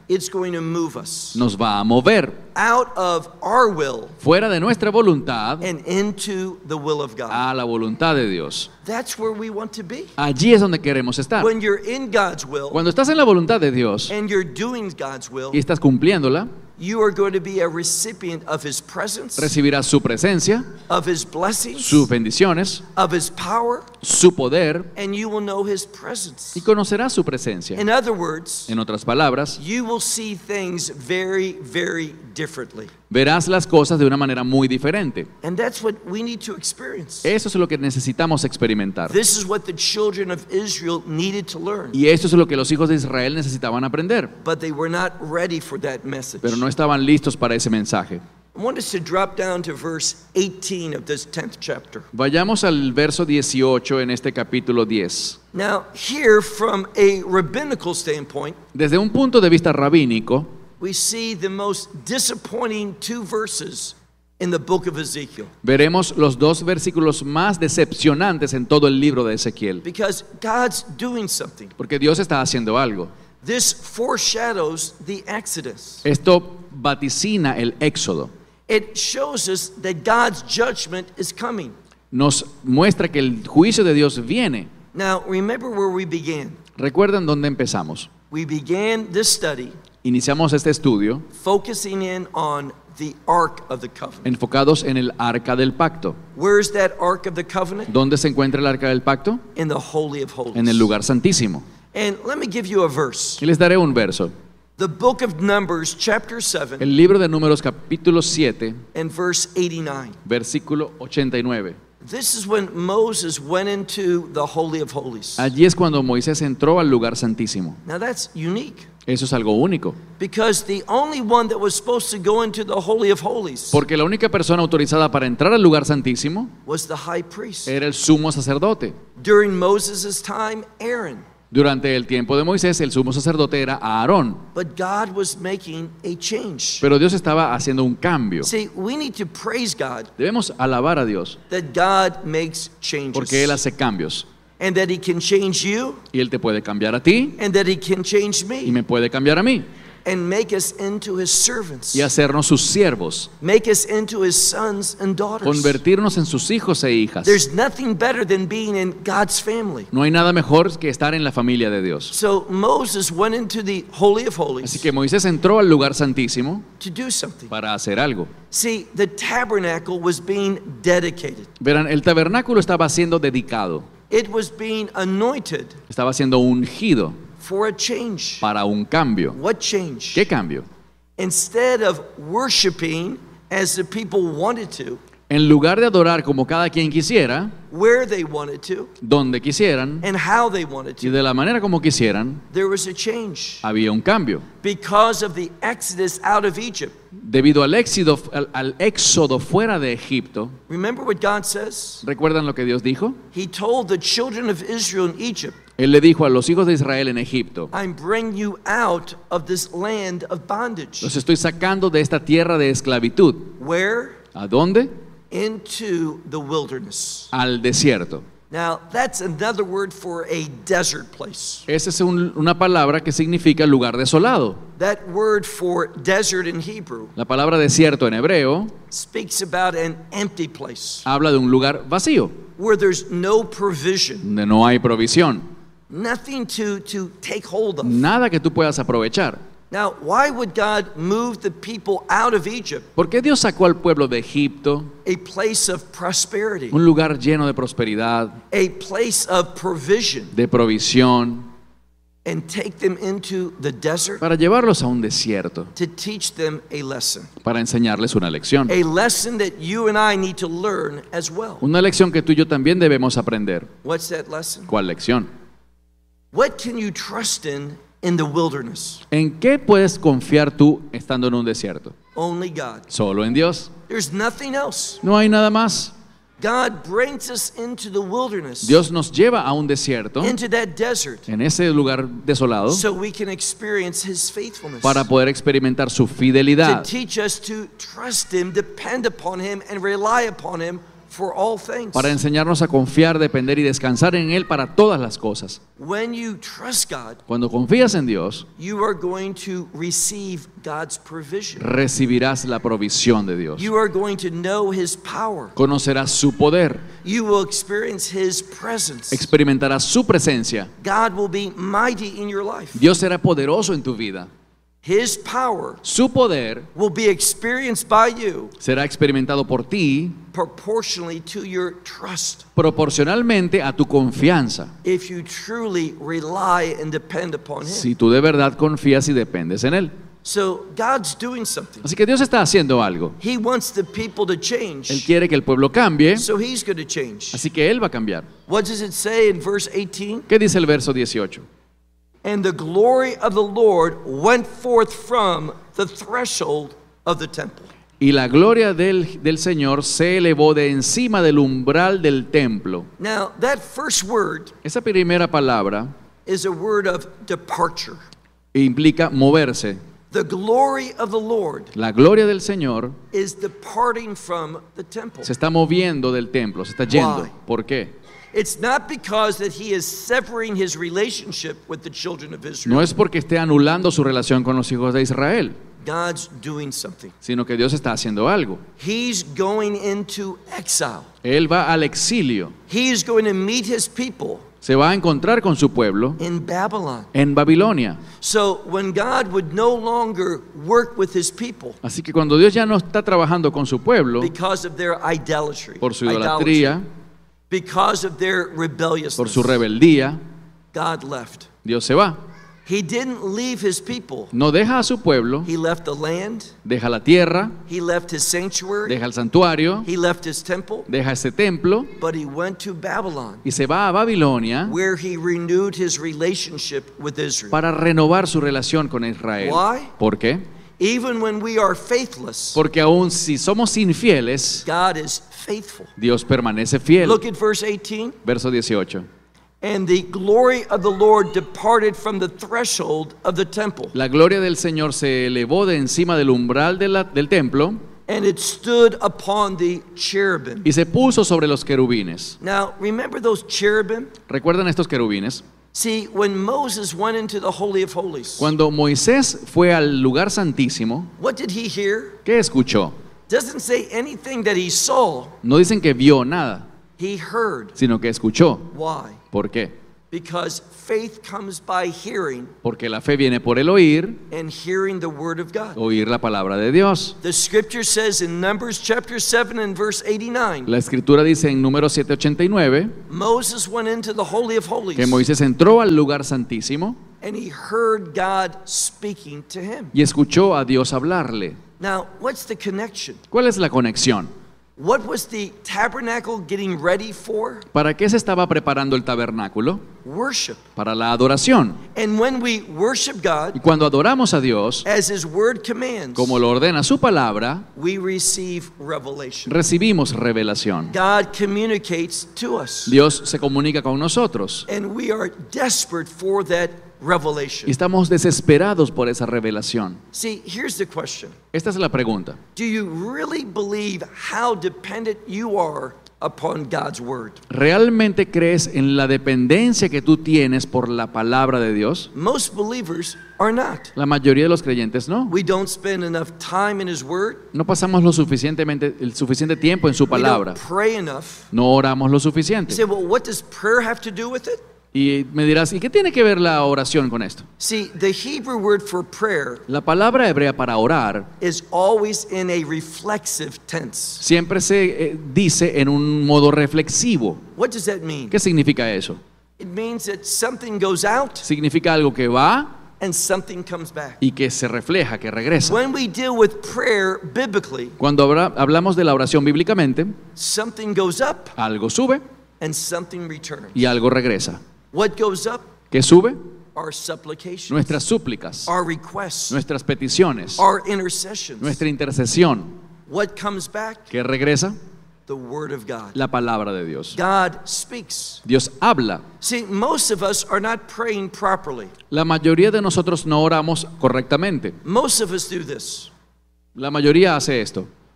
Speaker 1: it's going to move us
Speaker 2: nos va a mover
Speaker 1: out of our will
Speaker 2: fuera de nuestra voluntad
Speaker 1: and into the will of God.
Speaker 2: a la voluntad de Dios.
Speaker 1: That's where we want to be.
Speaker 2: Allí es donde queremos estar.
Speaker 1: When you're in God's will
Speaker 2: Cuando estás en la voluntad de Dios
Speaker 1: and you're doing God's will,
Speaker 2: y estás cumpliéndola,
Speaker 1: you are going to be a recipient of His presence,
Speaker 2: recibirás su presencia,
Speaker 1: of His blessings,
Speaker 2: sus bendiciones,
Speaker 1: of His power,
Speaker 2: su poder,
Speaker 1: and you will know His presence.
Speaker 2: y conocerás su presencia.
Speaker 1: In other words,
Speaker 2: En otras palabras,
Speaker 1: you will see things very, very differently.
Speaker 2: verás las cosas de una manera muy diferente.
Speaker 1: And that's what we need to experience.
Speaker 2: Eso es lo que necesitamos experimentar.
Speaker 1: This is what the children of Israel needed to learn.
Speaker 2: Y eso es lo que los hijos de Israel necesitaban aprender,
Speaker 1: But they were not ready for that message.
Speaker 2: pero no estaban listos para ese mensaje.
Speaker 1: I want us to drop down to verse eighteen of this tenth chapter.
Speaker 2: Vayamos al verso dieciocho en este capítulo diez.
Speaker 1: Now, here from a rabbinical standpoint,
Speaker 2: Desde un punto de vista rabínico,
Speaker 1: we see the most disappointing two verses in the book of Ezekiel.
Speaker 2: veremos los dos versículos más decepcionantes en todo el libro de Ezequiel,
Speaker 1: Because God's doing something.
Speaker 2: porque Dios está haciendo algo.
Speaker 1: This foreshadows the Exodus.
Speaker 2: Esto vaticina el éxodo.
Speaker 1: It shows us that God's judgment is coming.
Speaker 2: Nos muestra que el juicio de Dios viene.
Speaker 1: Now, remember where we began.
Speaker 2: ¿Recuerdan dónde empezamos?
Speaker 1: We began this study
Speaker 2: Iniciamos este estudio
Speaker 1: focusing in on the Ark of the Covenant.
Speaker 2: enfocados en el arca del pacto.
Speaker 1: Where's that Ark of the Covenant?
Speaker 2: ¿Dónde se encuentra el arca del pacto?
Speaker 1: In the Holy of Holies.
Speaker 2: En el lugar santísimo.
Speaker 1: And let me give you a verse.
Speaker 2: Y les daré un verso.
Speaker 1: The book of Numbers, chapter seven,
Speaker 2: El libro de Números capítulo siete,
Speaker 1: and verse eighty-nine.
Speaker 2: versículo ochenta y nueve.
Speaker 1: This is when Moses went into the Holy of Holies.
Speaker 2: Allí es cuando Moisés entró al lugar santísimo.
Speaker 1: Now that's unique,
Speaker 2: Eso es algo único,
Speaker 1: because the only one that was supposed to go into the Holy of Holies
Speaker 2: porque la única persona autorizada para entrar al lugar santísimo
Speaker 1: was the high priest.
Speaker 2: era el sumo sacerdote.
Speaker 1: During Moses' time, Aaron.
Speaker 2: Durante el tiempo de Moisés, el sumo sacerdote era Aarón,
Speaker 1: But God was making a change.
Speaker 2: pero Dios estaba haciendo un cambio.
Speaker 1: See, we need to praise God
Speaker 2: Debemos alabar a Dios
Speaker 1: that God makes changes.
Speaker 2: porque Él hace cambios
Speaker 1: And that He can change you,
Speaker 2: y Él te puede cambiar a ti
Speaker 1: and that He can change
Speaker 2: y
Speaker 1: me,
Speaker 2: me puede cambiar a mí
Speaker 1: and make us into His servants,
Speaker 2: y hacernos sus siervos,
Speaker 1: make us into His sons and daughters.
Speaker 2: convertirnos en sus hijos e hijas.
Speaker 1: There's nothing better than being in God's family.
Speaker 2: No hay nada mejor que estar en la familia de Dios.
Speaker 1: So Moses went into the Holy of
Speaker 2: Así
Speaker 1: Holies
Speaker 2: que Moisés entró al lugar santísimo
Speaker 1: to do something.
Speaker 2: para hacer algo.
Speaker 1: See, the tabernacle was being dedicated.
Speaker 2: Verán, el tabernáculo estaba siendo dedicado,
Speaker 1: It was being anointed
Speaker 2: estaba siendo ungido
Speaker 1: for a change.
Speaker 2: para un cambio.
Speaker 1: What change?
Speaker 2: ¿Qué cambio?
Speaker 1: Instead of worshiping as the people wanted to,
Speaker 2: En lugar de adorar como cada quien quisiera,
Speaker 1: where they wanted to,
Speaker 2: donde quisieran
Speaker 1: and how they wanted
Speaker 2: y
Speaker 1: to,
Speaker 2: de la manera como quisieran,
Speaker 1: there was a change.
Speaker 2: había un cambio.
Speaker 1: Because of the exodus out of Egypt.
Speaker 2: Debido al éxodo, al, al éxodo fuera de Egipto,
Speaker 1: Remember what God says?
Speaker 2: ¿recuerdan lo que Dios dijo?
Speaker 1: He told the children of Israel in Egypt,
Speaker 2: Él le dijo a los hijos de Israel en Egipto:
Speaker 1: I'm bringing you out of this land of bondage.
Speaker 2: los estoy sacando de esta tierra de esclavitud.
Speaker 1: Where?
Speaker 2: ¿A dónde?
Speaker 1: Into the wilderness.
Speaker 2: Al desierto.
Speaker 1: Now, that's another word for a desert place.
Speaker 2: Esa es un- una palabra que significa lugar desolado.
Speaker 1: That word for desert in Hebrew
Speaker 2: La palabra desierto en hebreo
Speaker 1: speaks about an empty place
Speaker 2: habla de un lugar vacío,
Speaker 1: where there's no provision,
Speaker 2: donde no hay provisión,
Speaker 1: nothing to, to take hold of.
Speaker 2: nada que tú puedas aprovechar.
Speaker 1: Now, why would God move the people out of Egypt,
Speaker 2: ¿Por qué Dios sacó al pueblo de Egipto,
Speaker 1: a place of prosperity,
Speaker 2: un lugar lleno de prosperidad,
Speaker 1: a place of provision,
Speaker 2: de provisión,
Speaker 1: and take them into the desert
Speaker 2: para llevarlos a un desierto,
Speaker 1: to teach them a lesson?
Speaker 2: para enseñarles una lección?
Speaker 1: A lesson that you and I need to learn as well.
Speaker 2: Una lección que tú y yo también debemos aprender.
Speaker 1: What's that lesson?
Speaker 2: ¿Cuál lección?
Speaker 1: What can you trust in in the wilderness?
Speaker 2: ¿En qué puedes confiar tú estando en un desierto?
Speaker 1: Only God.
Speaker 2: Solo en Dios.
Speaker 1: There's nothing else.
Speaker 2: No hay nada más.
Speaker 1: God brings us into the wilderness,
Speaker 2: Dios nos lleva a un desierto,
Speaker 1: into that desert,
Speaker 2: en ese lugar desolado,
Speaker 1: so we can experience His faithfulness,
Speaker 2: para poder experimentar su
Speaker 1: to
Speaker 2: fidelidad,
Speaker 1: teach us to trust Him, depend upon Him, and rely upon Him for all things.
Speaker 2: para enseñarnos a confiar, depender y descansar en Él para todas las cosas.
Speaker 1: When you trust God,
Speaker 2: Cuando confías en Dios,
Speaker 1: you are going to receive God's provision.
Speaker 2: recibirás la provisión de Dios.
Speaker 1: You are going to know His power.
Speaker 2: Conocerás su poder,
Speaker 1: You will experience His presence.
Speaker 2: experimentarás su presencia.
Speaker 1: God will be mighty in your life.
Speaker 2: Dios será poderoso en tu vida.
Speaker 1: His power
Speaker 2: Su poder
Speaker 1: will be experienced by you
Speaker 2: será experimentado por ti
Speaker 1: proportionally to your trust.
Speaker 2: proporcionalmente a tu confianza.
Speaker 1: If you truly rely and depend upon Him.
Speaker 2: Si tú de verdad confías y dependes en Él.
Speaker 1: So God's doing something.
Speaker 2: Así que Dios está haciendo algo.
Speaker 1: He wants the people to
Speaker 2: Él
Speaker 1: change.
Speaker 2: quiere que el pueblo cambie,
Speaker 1: So He's going to change.
Speaker 2: así que Él va a cambiar.
Speaker 1: What does it say in verse eighteen?
Speaker 2: ¿Qué dice el verso dieciocho?
Speaker 1: And the glory of the Lord went forth from the threshold of the temple.
Speaker 2: Y la gloria del, del Señor se elevó de encima del umbral del templo.
Speaker 1: Now, that first word
Speaker 2: Esa primera palabra
Speaker 1: is a word of departure.
Speaker 2: implica moverse.
Speaker 1: The glory of the Lord
Speaker 2: La gloria del Señor
Speaker 1: is departing from the temple.
Speaker 2: se está moviendo del templo, se está yendo.
Speaker 1: Why?
Speaker 2: ¿Por qué?
Speaker 1: It's not because that He is severing His relationship with the children of Israel.
Speaker 2: No es porque esté anulando su relación con los hijos de Israel,
Speaker 1: God's doing something.
Speaker 2: sino que Dios está haciendo algo.
Speaker 1: He's going into exile.
Speaker 2: Él va al exilio,
Speaker 1: He's going to meet His people
Speaker 2: se va a encontrar con su pueblo
Speaker 1: in Babylon.
Speaker 2: en Babilonia.
Speaker 1: So when God would no longer work with His people
Speaker 2: Así que cuando Dios ya no está trabajando con su pueblo
Speaker 1: because of their idolatry,
Speaker 2: por su
Speaker 1: idolatry,
Speaker 2: idolatría,
Speaker 1: because of their rebelliousness,
Speaker 2: por su rebeldía,
Speaker 1: God left.
Speaker 2: Dios se va.
Speaker 1: He didn't leave His people.
Speaker 2: No deja a su pueblo,
Speaker 1: He left the land.
Speaker 2: deja la tierra,
Speaker 1: He left His sanctuary.
Speaker 2: deja el santuario,
Speaker 1: He left His temple.
Speaker 2: deja ese templo
Speaker 1: But He went to Babylon,
Speaker 2: y se va a Babilonia
Speaker 1: where He renewed His relationship with Israel.
Speaker 2: para renovar su relación con Israel.
Speaker 1: Why?
Speaker 2: ¿Por qué?
Speaker 1: Even when we are faithless,
Speaker 2: Porque aun si somos infieles,
Speaker 1: God is faithful.
Speaker 2: Dios permanece fiel.
Speaker 1: Look at verse eighteen.
Speaker 2: Verso dieciocho.
Speaker 1: And the glory of the Lord departed from the threshold of the temple,
Speaker 2: La gloria del Señor se elevó de encima del umbral de la- del templo
Speaker 1: and it stood upon the cherubim.
Speaker 2: y se puso sobre los querubines.
Speaker 1: Now, remember those cherubim?
Speaker 2: ¿Recuerdan estos querubines?
Speaker 1: See, when Moses went into the Holy of Holies,
Speaker 2: Cuando Moisés fue al lugar santísimo,
Speaker 1: what did he hear?
Speaker 2: ¿qué escuchó?
Speaker 1: Doesn't say anything that he saw,
Speaker 2: No dicen que vio nada,
Speaker 1: he heard.
Speaker 2: sino que escuchó.
Speaker 1: Why?
Speaker 2: ¿Por qué?
Speaker 1: Because faith comes by hearing,
Speaker 2: Porque la fe viene por el oír,
Speaker 1: and hearing the word of God.
Speaker 2: oír la palabra de Dios.
Speaker 1: The scripture says in Numbers chapter seven and verse eighty-nine,
Speaker 2: La escritura dice en número siete ochenta y nueve
Speaker 1: Moses went into the Holy of Holies,
Speaker 2: que Moisés entró al lugar santísimo
Speaker 1: and he heard God speaking to him.
Speaker 2: y escuchó a Dios hablarle.
Speaker 1: Now, what's the connection?
Speaker 2: ¿Cuál es la conexión?
Speaker 1: What was the tabernacle getting ready for?
Speaker 2: ¿Para qué se estaba preparando el tabernáculo?
Speaker 1: Worship.
Speaker 2: Para la adoración.
Speaker 1: And when we worship
Speaker 2: Y
Speaker 1: God,
Speaker 2: cuando adoramos a Dios,
Speaker 1: as His word commands,
Speaker 2: como lo ordena su palabra,
Speaker 1: we receive revelation.
Speaker 2: recibimos revelación.
Speaker 1: God communicates to us,
Speaker 2: Dios se comunica con nosotros
Speaker 1: and we are desperate for that
Speaker 2: y
Speaker 1: revelation.
Speaker 2: estamos desesperados por esa revelación.
Speaker 1: See, here's the question.
Speaker 2: Esta es la pregunta.
Speaker 1: Do you really believe how dependent you are upon God's word?
Speaker 2: ¿Realmente crees en la dependencia que tú tienes por la palabra de Dios?
Speaker 1: Most believers are not.
Speaker 2: La mayoría de los creyentes no.
Speaker 1: We don't spend enough time in His word.
Speaker 2: No pasamos lo suficientemente, el suficiente tiempo en su
Speaker 1: We don't
Speaker 2: palabra.
Speaker 1: pray enough.
Speaker 2: No oramos lo
Speaker 1: You
Speaker 2: suficiente.
Speaker 1: say, well, what does prayer have to do with it?
Speaker 2: Y me dirás, ¿y qué tiene que ver la oración con esto?
Speaker 1: See, the Hebrew word for prayer
Speaker 2: La palabra hebrea para orar
Speaker 1: is always in a reflexive tense.
Speaker 2: siempre se eh, dice en un modo reflexivo.
Speaker 1: What does that mean?
Speaker 2: ¿Qué significa eso?
Speaker 1: It means that something goes out
Speaker 2: Significa algo que va
Speaker 1: and something comes back.
Speaker 2: y que se refleja, que regresa.
Speaker 1: When we deal with prayer biblically,
Speaker 2: Cuando habla- hablamos de la oración bíblicamente,
Speaker 1: something goes up
Speaker 2: algo sube
Speaker 1: and something returns.
Speaker 2: y algo regresa.
Speaker 1: What goes up?
Speaker 2: ¿Qué sube?
Speaker 1: Our supplications,
Speaker 2: Nuestras súplicas,
Speaker 1: our requests,
Speaker 2: nuestras peticiones,
Speaker 1: our intercessions.
Speaker 2: nuestra intercesión.
Speaker 1: What comes back?
Speaker 2: ¿Qué regresa?
Speaker 1: The word of God.
Speaker 2: La palabra de Dios.
Speaker 1: God speaks.
Speaker 2: Dios habla.
Speaker 1: See, most of us are not praying properly.
Speaker 2: La mayoría de nosotros no oramos correctamente.
Speaker 1: Most of us do this.
Speaker 2: La mayoría hace esto.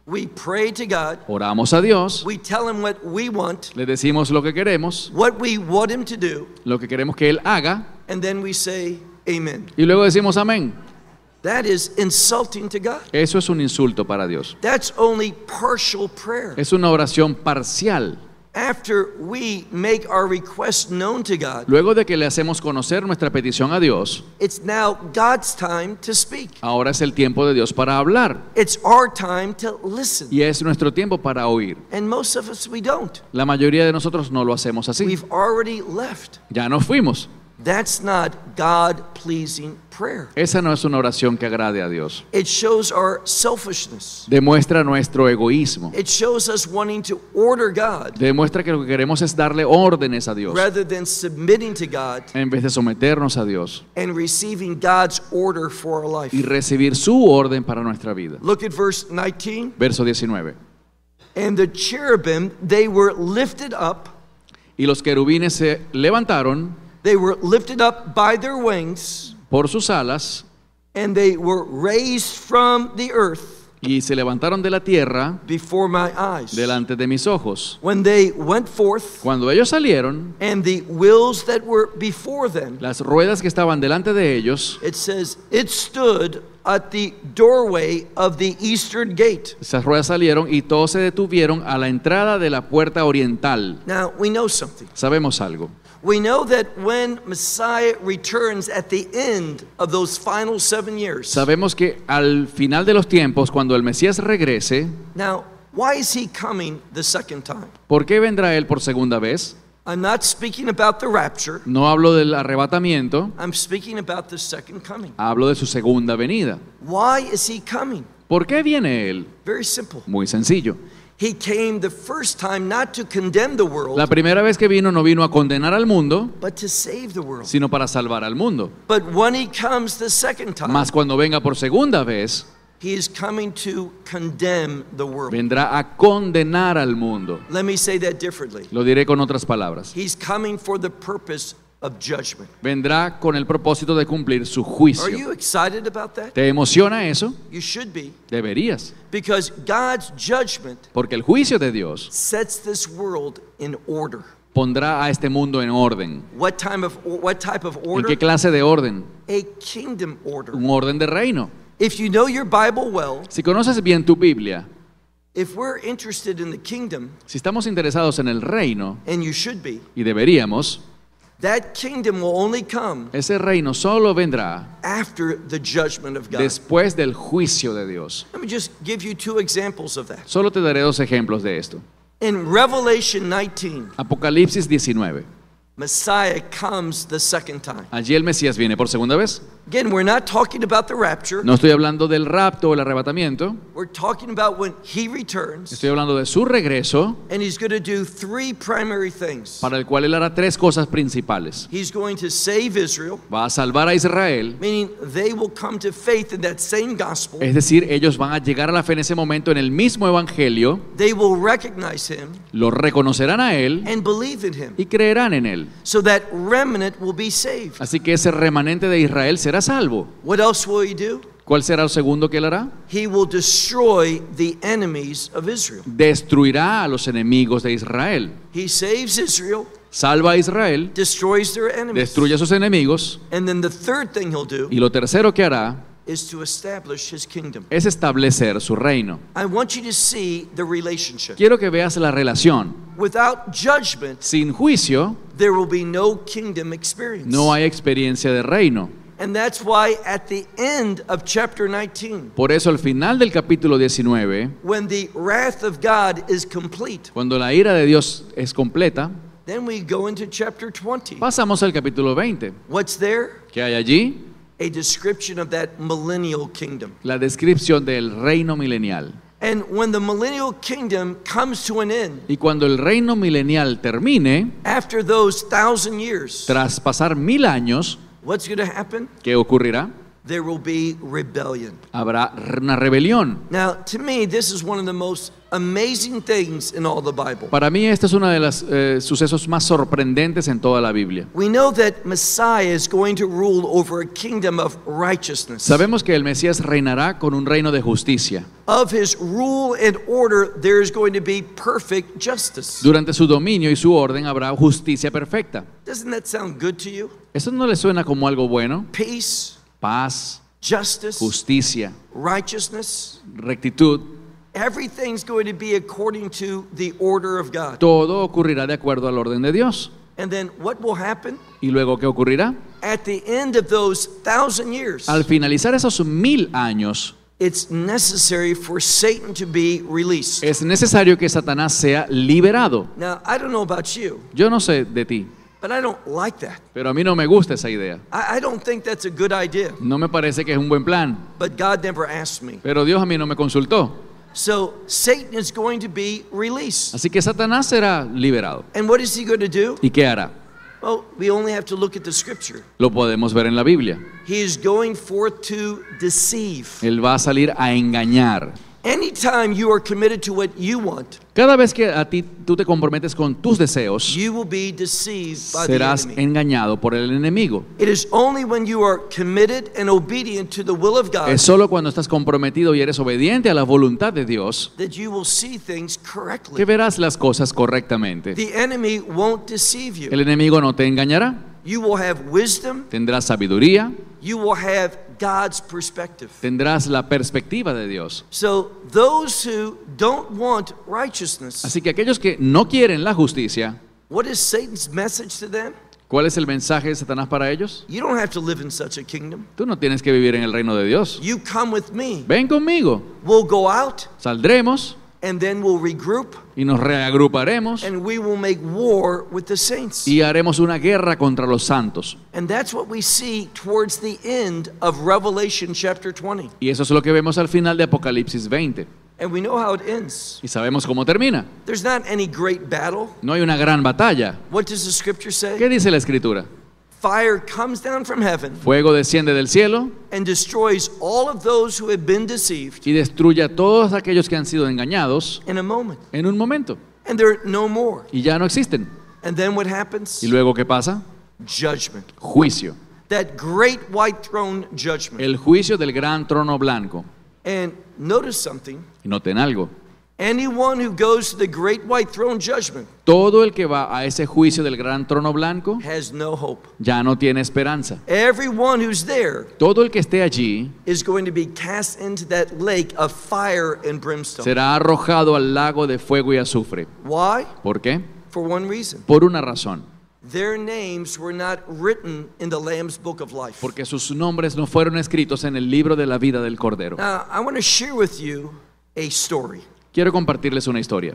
Speaker 1: We pray to God.
Speaker 2: Oramos a Dios,
Speaker 1: We tell him what we want,
Speaker 2: le decimos lo que queremos,
Speaker 1: what we want him to do,
Speaker 2: lo que queremos que Él haga,
Speaker 1: and then we say amen.
Speaker 2: y luego decimos amén.
Speaker 1: That is insulting to God.
Speaker 2: Eso es un insulto para Dios.
Speaker 1: That's only partial prayer.
Speaker 2: Es una oración parcial.
Speaker 1: After we make our request known to God,
Speaker 2: Luego de que le hacemos conocer nuestra petición a Dios,
Speaker 1: it's now God's time to speak.
Speaker 2: ahora es el tiempo de Dios para hablar
Speaker 1: It's our time to listen.
Speaker 2: y es nuestro tiempo para oír.
Speaker 1: And most of us, we don't.
Speaker 2: La mayoría de nosotros no lo hacemos así.
Speaker 1: We've already left.
Speaker 2: Ya nos fuimos.
Speaker 1: That's not God-pleasing prayer.
Speaker 2: Esa no es una oración que agrade a Dios.
Speaker 1: It shows our selfishness.
Speaker 2: Demuestra nuestro egoísmo.
Speaker 1: It shows us wanting to order God
Speaker 2: Demuestra que lo que queremos es darle órdenes a Dios
Speaker 1: rather than submitting to God
Speaker 2: en vez de someternos a Dios
Speaker 1: and receiving God's order for our life.
Speaker 2: y recibir su orden para nuestra vida.
Speaker 1: Look at verse nineteen.
Speaker 2: Verso diecinueve.
Speaker 1: And the cherubim, they were lifted up.
Speaker 2: Y los querubines se levantaron
Speaker 1: They were lifted up by their wings,
Speaker 2: por sus alas
Speaker 1: and they were raised from the earth
Speaker 2: y se levantaron de la tierra
Speaker 1: before my eyes.
Speaker 2: delante de mis ojos.
Speaker 1: When they went forth,
Speaker 2: Cuando ellos salieron,
Speaker 1: and the wheels that were before them,
Speaker 2: las ruedas que estaban delante de ellos,
Speaker 1: it says, it stood at the doorway of the eastern gate.
Speaker 2: esas ruedas salieron y todos se detuvieron a la entrada de la puerta oriental.
Speaker 1: Now, we know something.
Speaker 2: Sabemos algo.
Speaker 1: We know that when Messiah returns at the end of those final seven years.
Speaker 2: Sabemos que al final de los tiempos, cuando el Mesías regrese,
Speaker 1: Now, why is he coming the second time?
Speaker 2: ¿por qué vendrá Él por segunda vez?
Speaker 1: I'm not speaking about the rapture.
Speaker 2: No hablo del arrebatamiento,
Speaker 1: I'm speaking about the second coming.
Speaker 2: hablo de su segunda venida.
Speaker 1: Why is he coming?
Speaker 2: ¿Por qué viene Él?
Speaker 1: Very simple.
Speaker 2: Muy sencillo.
Speaker 1: He came the first time not to condemn the world,
Speaker 2: La primera vez que vino no vino a condenar al mundo,
Speaker 1: but to save the world.
Speaker 2: sino para salvar al mundo.
Speaker 1: But when he comes the second time,
Speaker 2: Mas cuando venga por segunda vez,
Speaker 1: he is coming to condemn the world.
Speaker 2: vendrá a condenar al mundo.
Speaker 1: Let me say that differently.
Speaker 2: Lo diré con otras palabras.
Speaker 1: He's coming for the purpose of judgment.
Speaker 2: Vendrá con el propósito de cumplir su
Speaker 1: Are
Speaker 2: juicio.
Speaker 1: you excited about that?
Speaker 2: ¿Te emociona eso?
Speaker 1: You should be,
Speaker 2: Deberías.
Speaker 1: because God's judgment
Speaker 2: Porque el juicio de Dios
Speaker 1: sets this world in order.
Speaker 2: pondrá a este mundo en orden.
Speaker 1: What time of what type of
Speaker 2: ¿En
Speaker 1: order?
Speaker 2: qué clase de orden?
Speaker 1: A kingdom order.
Speaker 2: Un orden de reino.
Speaker 1: If you know your Bible well,
Speaker 2: Si conoces bien tu Biblia,
Speaker 1: if we're interested in the kingdom,
Speaker 2: si estamos interesados en el reino,
Speaker 1: and you should be,
Speaker 2: y deberíamos,
Speaker 1: that kingdom will only come
Speaker 2: ese reino solo vendrá
Speaker 1: after the judgment of God.
Speaker 2: después del juicio de Dios.
Speaker 1: Let me just give you two examples of that.
Speaker 2: Solo te daré dos ejemplos de esto.
Speaker 1: In Revelation nineteen,
Speaker 2: Apocalipsis diecinueve.
Speaker 1: Messiah comes the second time.
Speaker 2: Allí el Mesías viene por segunda vez.
Speaker 1: Again, we're not talking about the rapture.
Speaker 2: No estoy hablando del rapto o el arrebatamiento.
Speaker 1: We're talking about when he returns,
Speaker 2: Estoy hablando de su regreso,
Speaker 1: and he's going to do three primary things.
Speaker 2: para el cual él hará tres cosas principales.
Speaker 1: He's going to save Israel,
Speaker 2: Va a salvar a Israel,
Speaker 1: meaning they will come to faith in that same gospel.
Speaker 2: es decir, ellos van a llegar a la fe en ese momento en el mismo evangelio,
Speaker 1: They will recognize him
Speaker 2: lo reconocerán a él
Speaker 1: and believe in him,
Speaker 2: y creerán en él.
Speaker 1: so that remnant will be saved.
Speaker 2: Así que ese remanente de Israel será salvo.
Speaker 1: What else will he do?
Speaker 2: ¿Cuál será el segundo que él hará?
Speaker 1: He will destroy the enemies of Israel.
Speaker 2: Destruirá a los enemigos de Israel.
Speaker 1: He saves Israel,
Speaker 2: Salva a Israel,
Speaker 1: destroys their enemies.
Speaker 2: destruye a sus enemigos,
Speaker 1: And then the third thing he'll do
Speaker 2: y lo tercero que hará
Speaker 1: is to establish his kingdom.
Speaker 2: es establecer su reino.
Speaker 1: I want you to see the relationship.
Speaker 2: Quiero que veas la relación.
Speaker 1: Without judgment,
Speaker 2: Sin juicio
Speaker 1: there will be no kingdom experience.
Speaker 2: no hay experiencia de reino.
Speaker 1: And that's why at the end of chapter nineteen,
Speaker 2: Por eso al final del capítulo diecinueve,
Speaker 1: when the wrath of God is complete,
Speaker 2: cuando la ira de Dios es completa,
Speaker 1: then we go into chapter twenty.
Speaker 2: pasamos al capítulo veinte.
Speaker 1: What's there?
Speaker 2: ¿Qué hay allí?
Speaker 1: A description of that millennial kingdom.
Speaker 2: La descripción del reino milenial.
Speaker 1: And when the millennial kingdom comes to an end,
Speaker 2: Y cuando el reino milenial termine,
Speaker 1: after those thousand years,
Speaker 2: tras pasar mil años,
Speaker 1: what's going to happen?
Speaker 2: ¿qué ocurrirá?
Speaker 1: there will be rebellion.
Speaker 2: Habrá una rebelión.
Speaker 1: Now, to me, this is one of the most amazing things in all the Bible.
Speaker 2: Para mí este es uno de los eh, sucesos más sorprendentes en toda la Biblia.
Speaker 1: We know that Messiah is going to rule over a kingdom of righteousness.
Speaker 2: Sabemos que el Mesías reinará con un reino de justicia.
Speaker 1: Of his rule and order, there is going to be perfect justice.
Speaker 2: Durante su dominio y su orden habrá justicia perfecta.
Speaker 1: Doesn't that sound good to you?
Speaker 2: ¿Eso no le suena como algo bueno?
Speaker 1: Peace,
Speaker 2: Paz,
Speaker 1: justice,
Speaker 2: justicia,
Speaker 1: righteousness.
Speaker 2: rectitud.
Speaker 1: Everything's going to be according to the order of God.
Speaker 2: Todo ocurrirá de acuerdo al orden de Dios.
Speaker 1: And then what will happen?
Speaker 2: ¿Y luego qué ocurrirá?
Speaker 1: At the end of those thousand years,
Speaker 2: Al finalizar esos mil años,
Speaker 1: it's necessary for Satan to be released.
Speaker 2: es necesario que Satanás sea liberado.
Speaker 1: Now, I don't know about you,
Speaker 2: Yo no sé de ti,
Speaker 1: but I don't like that.
Speaker 2: pero a mí no me gusta esa idea.
Speaker 1: I, I don't think that's a good idea.
Speaker 2: No me parece que es un buen plan,
Speaker 1: But God never asked me.
Speaker 2: pero Dios a mí no me consultó.
Speaker 1: So Satan is going to be released.
Speaker 2: Así que Satanás será liberado.
Speaker 1: And what is he going to do?
Speaker 2: ¿Y qué hará?
Speaker 1: Well, we only have to look at the scripture.
Speaker 2: Lo podemos ver en la Biblia.
Speaker 1: He is going forth to deceive.
Speaker 2: Él va a salir a engañar.
Speaker 1: Anytime you are committed to what you want,
Speaker 2: Cada vez que a ti tú te comprometes con tus deseos,
Speaker 1: you will be deceived by the
Speaker 2: serás
Speaker 1: enemy.
Speaker 2: engañado por el enemigo.
Speaker 1: It is only when you are committed and obedient to the will of God
Speaker 2: Es solo cuando estás comprometido y eres obediente a la voluntad de Dios
Speaker 1: that you will see things
Speaker 2: que
Speaker 1: correctly.
Speaker 2: verás las cosas correctamente.
Speaker 1: The enemy won't deceive you.
Speaker 2: El enemigo no te engañará.
Speaker 1: You will have wisdom.
Speaker 2: Tendrás sabiduría,
Speaker 1: You will have God's perspective.
Speaker 2: tendrás la perspectiva de Dios.
Speaker 1: So those who don't want righteousness,
Speaker 2: Así que aquellos que no quieren la justicia,
Speaker 1: what is Satan's message to them?
Speaker 2: ¿cuál es el mensaje de Satanás para ellos?
Speaker 1: You don't have to live in such a kingdom.
Speaker 2: Tú no tienes que vivir en el reino de Dios.
Speaker 1: You come with me.
Speaker 2: Ven conmigo,
Speaker 1: We'll go out
Speaker 2: saldremos
Speaker 1: and then we'll regroup
Speaker 2: y nos reagruparemos
Speaker 1: and we will make war with the saints.
Speaker 2: y haremos una guerra contra los santos.
Speaker 1: And that's what we see towards the end of Revelation chapter twenty.
Speaker 2: Y eso es lo que vemos al final de Apocalipsis veinte.
Speaker 1: And we know how it ends.
Speaker 2: Y sabemos cómo termina.
Speaker 1: There's not any great battle.
Speaker 2: No hay una gran batalla.
Speaker 1: What does the scripture say?
Speaker 2: ¿Qué dice la Escritura?
Speaker 1: Fire comes down from heaven
Speaker 2: Fuego desciende del cielo
Speaker 1: and destroys all of those who have been deceived
Speaker 2: y destruye a todos aquellos que han sido engañados
Speaker 1: in a moment.
Speaker 2: en un momento.
Speaker 1: And they're no more.
Speaker 2: Y ya no existen.
Speaker 1: And then what happens?
Speaker 2: ¿Y luego qué pasa?
Speaker 1: Judgment.
Speaker 2: Juicio.
Speaker 1: That great white throne judgment.
Speaker 2: El juicio del gran trono blanco.
Speaker 1: And notice something.
Speaker 2: Y noten algo.
Speaker 1: Anyone who goes to the great white throne judgment
Speaker 2: Todo el que va a ese juicio del gran trono blanco
Speaker 1: has no hope.
Speaker 2: ya no tiene esperanza.
Speaker 1: Everyone who's there
Speaker 2: Todo el que esté allí
Speaker 1: is going to be cast into that lake of fire and brimstone.
Speaker 2: será arrojado al lago de fuego y azufre.
Speaker 1: Why?
Speaker 2: ¿Por qué?
Speaker 1: For one reason.
Speaker 2: Por una razón.
Speaker 1: Their names were not written in the Lamb's book of life.
Speaker 2: Porque sus nombres no fueron escritos en el libro de la vida del Cordero.
Speaker 1: Now, I want to share with you a story.
Speaker 2: Quiero compartirles una historia.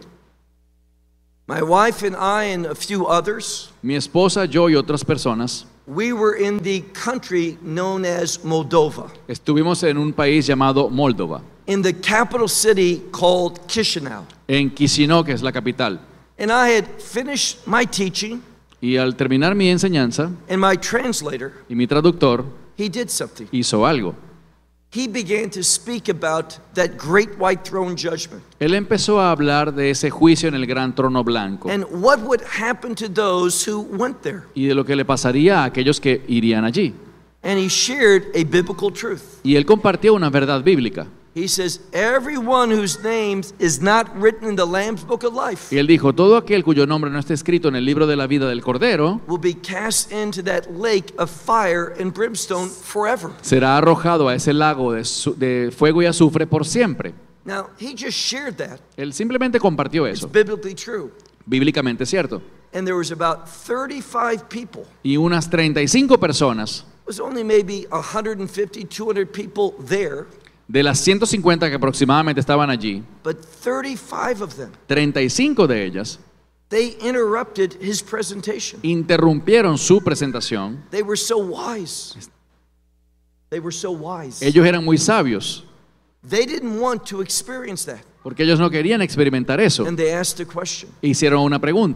Speaker 1: My wife and I and a few others,
Speaker 2: Mi esposa, yo y otras personas
Speaker 1: we were in the country known as Moldova,
Speaker 2: estuvimos en un país llamado Moldova,
Speaker 1: in the capital city called Chisinau.
Speaker 2: en Chisinau, que es la capital.
Speaker 1: And I had finished my teaching,
Speaker 2: Y al terminar mi enseñanza,
Speaker 1: and my translator,
Speaker 2: y mi traductor
Speaker 1: he did something.
Speaker 2: hizo algo.
Speaker 1: He began to speak about that great white throne judgment
Speaker 2: Él empezó a hablar de ese juicio en el gran trono blanco
Speaker 1: and what would happen to those who went there.
Speaker 2: y de lo que le pasaría a aquellos que irían allí.
Speaker 1: And he shared a biblical truth.
Speaker 2: Y él compartió una verdad bíblica.
Speaker 1: He says, everyone whose name is not written in the Lamb's book of life
Speaker 2: Y él dijo, todo aquel cuyo nombre no esté escrito en el libro de la vida del Cordero
Speaker 1: will be cast into that lake of fire and brimstone forever.
Speaker 2: será arrojado a ese lago de, su- de fuego y azufre por siempre.
Speaker 1: Now, he just shared that.
Speaker 2: Él simplemente compartió
Speaker 1: It's
Speaker 2: eso,
Speaker 1: biblically true.
Speaker 2: bíblicamente cierto.
Speaker 1: And there was about thirty-five people.
Speaker 2: Y unas treinta y cinco personas,
Speaker 1: It was only maybe one hundred fifty, two hundred people there,
Speaker 2: de las ciento cincuenta que aproximadamente estaban allí,
Speaker 1: but thirty-five of them,
Speaker 2: treinta y cinco de ellas
Speaker 1: they interrupted his presentation.
Speaker 2: interrumpieron su presentación.
Speaker 1: They were so wise. They were so wise.
Speaker 2: Ellos eran muy sabios,
Speaker 1: They didn't want to experience that.
Speaker 2: porque ellos no querían experimentar eso.
Speaker 1: And they asked a question.
Speaker 2: Hicieron una pregunta.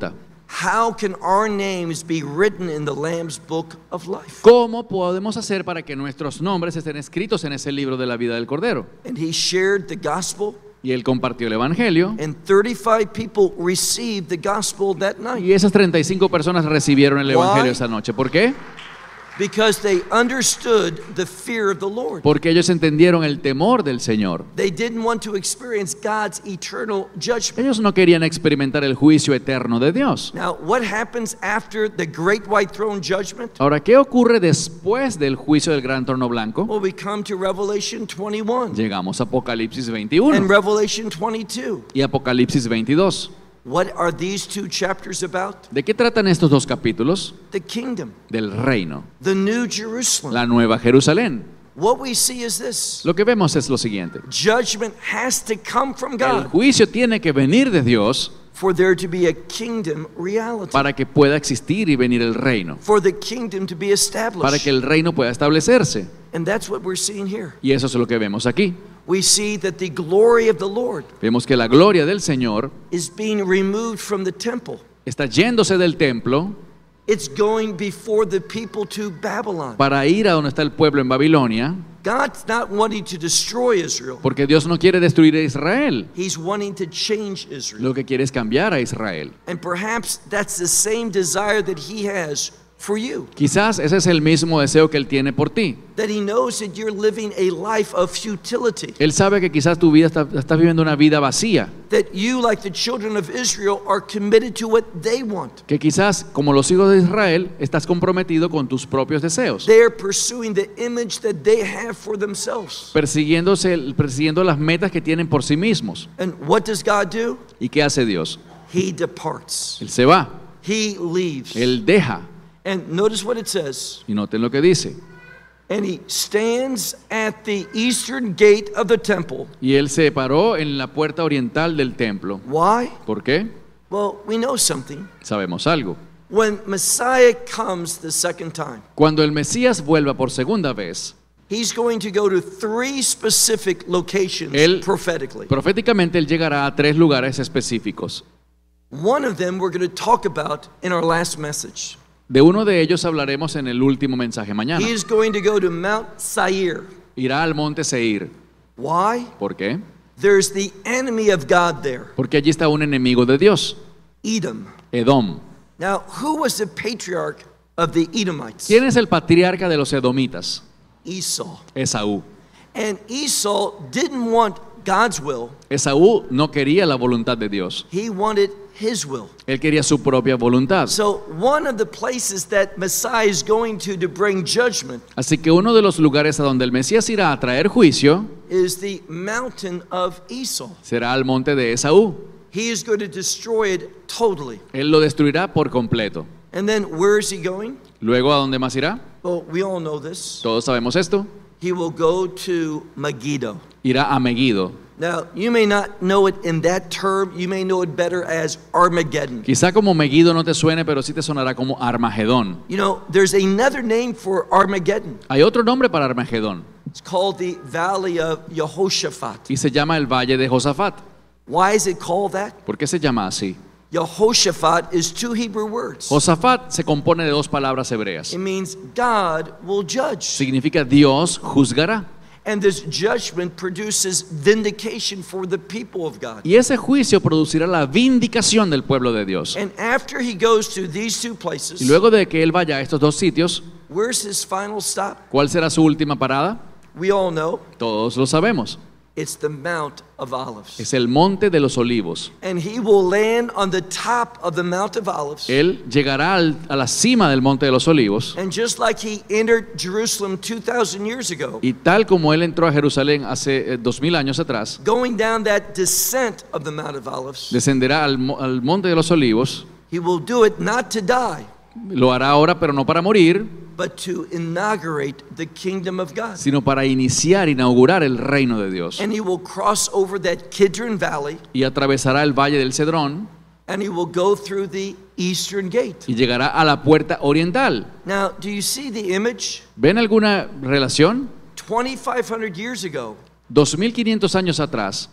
Speaker 1: How can our names be written in the Lamb's book of life?
Speaker 2: ¿Cómo podemos hacer para que nuestros nombres estén escritos en ese libro de la vida del Cordero?
Speaker 1: And he shared the gospel,
Speaker 2: Y él compartió el evangelio.
Speaker 1: and thirty-five people received the gospel that night
Speaker 2: Y esas treinta y cinco personas recibieron el evangelio
Speaker 1: Why?
Speaker 2: esa noche. ¿Por qué?
Speaker 1: because they understood the fear of the Lord.
Speaker 2: Porque ellos entendieron el temor del Señor.
Speaker 1: They didn't want to experience God's eternal judgment.
Speaker 2: Ellos no querían experimentar el juicio eterno de Dios.
Speaker 1: Now, what happens after the great white throne judgment?
Speaker 2: Ahora, ¿qué ocurre después del juicio del gran trono blanco?
Speaker 1: Well, we come to Revelation twenty-one
Speaker 2: Llegamos a Apocalipsis
Speaker 1: and
Speaker 2: veintiuno
Speaker 1: Revelation twenty-two.
Speaker 2: y Apocalipsis veintidós.
Speaker 1: What are these two chapters about?
Speaker 2: ¿De qué tratan estos dos capítulos?
Speaker 1: The kingdom,
Speaker 2: Del reino,
Speaker 1: the new Jerusalem.
Speaker 2: la nueva Jerusalén.
Speaker 1: What we see is this:
Speaker 2: Lo que vemos es lo siguiente.
Speaker 1: judgment has to come from
Speaker 2: El
Speaker 1: God
Speaker 2: juicio tiene que venir de Dios
Speaker 1: for there to be a kingdom reality,
Speaker 2: para que pueda existir y venir el reino,
Speaker 1: for the kingdom to be
Speaker 2: para
Speaker 1: established.
Speaker 2: que el reino pueda establecerse.
Speaker 1: And that's what we're seeing here.
Speaker 2: Y eso es lo que vemos aquí.
Speaker 1: We see that the glory of the Lord
Speaker 2: Vemos que la gloria del Señor
Speaker 1: is being removed from the temple.
Speaker 2: está yéndose del templo
Speaker 1: It's going before the people to Babylon.
Speaker 2: para ir a donde está el pueblo en Babilonia,
Speaker 1: God's not wanting to destroy Israel.
Speaker 2: porque Dios no quiere destruir a Israel.
Speaker 1: He's wanting to change Israel.
Speaker 2: Lo que quiere es cambiar a Israel.
Speaker 1: And perhaps that's the same desire that he has for you.
Speaker 2: Quizás ese es el mismo deseo que Él tiene por ti.
Speaker 1: That he knows that you're living a life of futility.
Speaker 2: Él sabe que quizás tu vida está, estás viviendo una vida vacía,
Speaker 1: That you, like the children of Israel, are committed to what they want.
Speaker 2: que quizás como los hijos de Israel estás comprometido con tus propios deseos,
Speaker 1: They are pursuing the image that they have for themselves.
Speaker 2: persiguiéndose, persiguiendo las metas que tienen por sí mismos.
Speaker 1: And what does God do?
Speaker 2: ¿Y qué hace Dios?
Speaker 1: He departs.
Speaker 2: Él se va,
Speaker 1: He leaves.
Speaker 2: Él deja.
Speaker 1: And notice what it says.
Speaker 2: Y noten lo que dice.
Speaker 1: And he stands at the eastern gate of the temple.
Speaker 2: Y Él se paró en la puerta oriental del templo.
Speaker 1: Why?
Speaker 2: ¿Por qué?
Speaker 1: Well, we know something.
Speaker 2: Sabemos algo.
Speaker 1: When Messiah comes the second time,
Speaker 2: Cuando el Mesías vuelva por segunda vez,
Speaker 1: he's going to go to three specific locations
Speaker 2: Él-
Speaker 1: prophetically.
Speaker 2: proféticamente Él llegará a tres lugares específicos.
Speaker 1: One of them we're going to talk about in our last message.
Speaker 2: De uno de ellos hablaremos en el último mensaje mañana.
Speaker 1: He is going to go to Mount Seir.
Speaker 2: Irá al monte Seir.
Speaker 1: Why?
Speaker 2: ¿Por qué?
Speaker 1: There's the enemy of God there,
Speaker 2: Porque allí está un enemigo de Dios,
Speaker 1: Edom.
Speaker 2: Edom.
Speaker 1: Now, who was the patriarch of the Edomites?
Speaker 2: ¿Quién es el patriarca de los edomitas?
Speaker 1: Esau.
Speaker 2: Esaú.
Speaker 1: And Esau didn't want God's will.
Speaker 2: Esaú no quería la voluntad de Dios.
Speaker 1: He wanted his will.
Speaker 2: Él quería su propia voluntad.
Speaker 1: So one of the places that Messiah is going to to bring judgment
Speaker 2: Así que uno de los lugares a donde el Mesías irá a traer juicio
Speaker 1: is the mountain of Esau.
Speaker 2: será al monte de Esaú.
Speaker 1: He is going to destroy it totally.
Speaker 2: Él lo destruirá por completo.
Speaker 1: And then where is he going?
Speaker 2: Luego, ¿a dónde más irá?
Speaker 1: Well, we all know this.
Speaker 2: Todos sabemos esto.
Speaker 1: He will go to Megiddo.
Speaker 2: Irá a Megiddo.
Speaker 1: Now, you may not know it in that term. You may know it better as Armageddon.
Speaker 2: Quizá como Megiddo no te suene, pero sí te sonará como Armagedón.
Speaker 1: You know, there's another name for Armageddon.
Speaker 2: Hay otro nombre para Armagedón
Speaker 1: It's called the Valley of Jehoshaphat.
Speaker 2: y se llama el Valle de Josafat.
Speaker 1: Why is it called that?
Speaker 2: ¿Por qué se llama así?
Speaker 1: Jehoshaphat is two Hebrew words.
Speaker 2: Josafat se compone de dos palabras hebreas.
Speaker 1: It means God will judge.
Speaker 2: Significa Dios juzgará.
Speaker 1: And this judgment produces vindication for the people of God.
Speaker 2: Y ese juicio producirá la vindicación del pueblo de Dios.
Speaker 1: And after he goes to these two
Speaker 2: Y
Speaker 1: places,
Speaker 2: luego de que él vaya a estos dos sitios,
Speaker 1: where's his final stop?
Speaker 2: ¿cuál será su última parada?
Speaker 1: We all know
Speaker 2: Todos lo sabemos.
Speaker 1: it's the Mount of Olives.
Speaker 2: Es el monte de los olivos.
Speaker 1: And he will land on the top of the Mount of Olives.
Speaker 2: Él llegará al- a la cima del monte de los olivos.
Speaker 1: And just like he entered Jerusalem two thousand years ago,
Speaker 2: Y tal como él entró a Jerusalén hace eh, dos mil años atrás,
Speaker 1: going down that descent of the Mount of Olives,
Speaker 2: descenderá al, mo- al monte de los olivos.
Speaker 1: he will do it not to die,
Speaker 2: Lo hará ahora, pero no para morir,
Speaker 1: but to inaugurate the kingdom of God.
Speaker 2: sino para iniciar, inaugurar el reino de Dios.
Speaker 1: And he will cross over that Kidron Valley,
Speaker 2: Y atravesará el valle del Cedrón
Speaker 1: and he will go through the eastern gate.
Speaker 2: y llegará a la puerta oriental.
Speaker 1: Now, do you see the image?
Speaker 2: ¿Ven alguna relación?
Speaker 1: twenty-five hundred years ago,
Speaker 2: dos mil quinientos años atrás,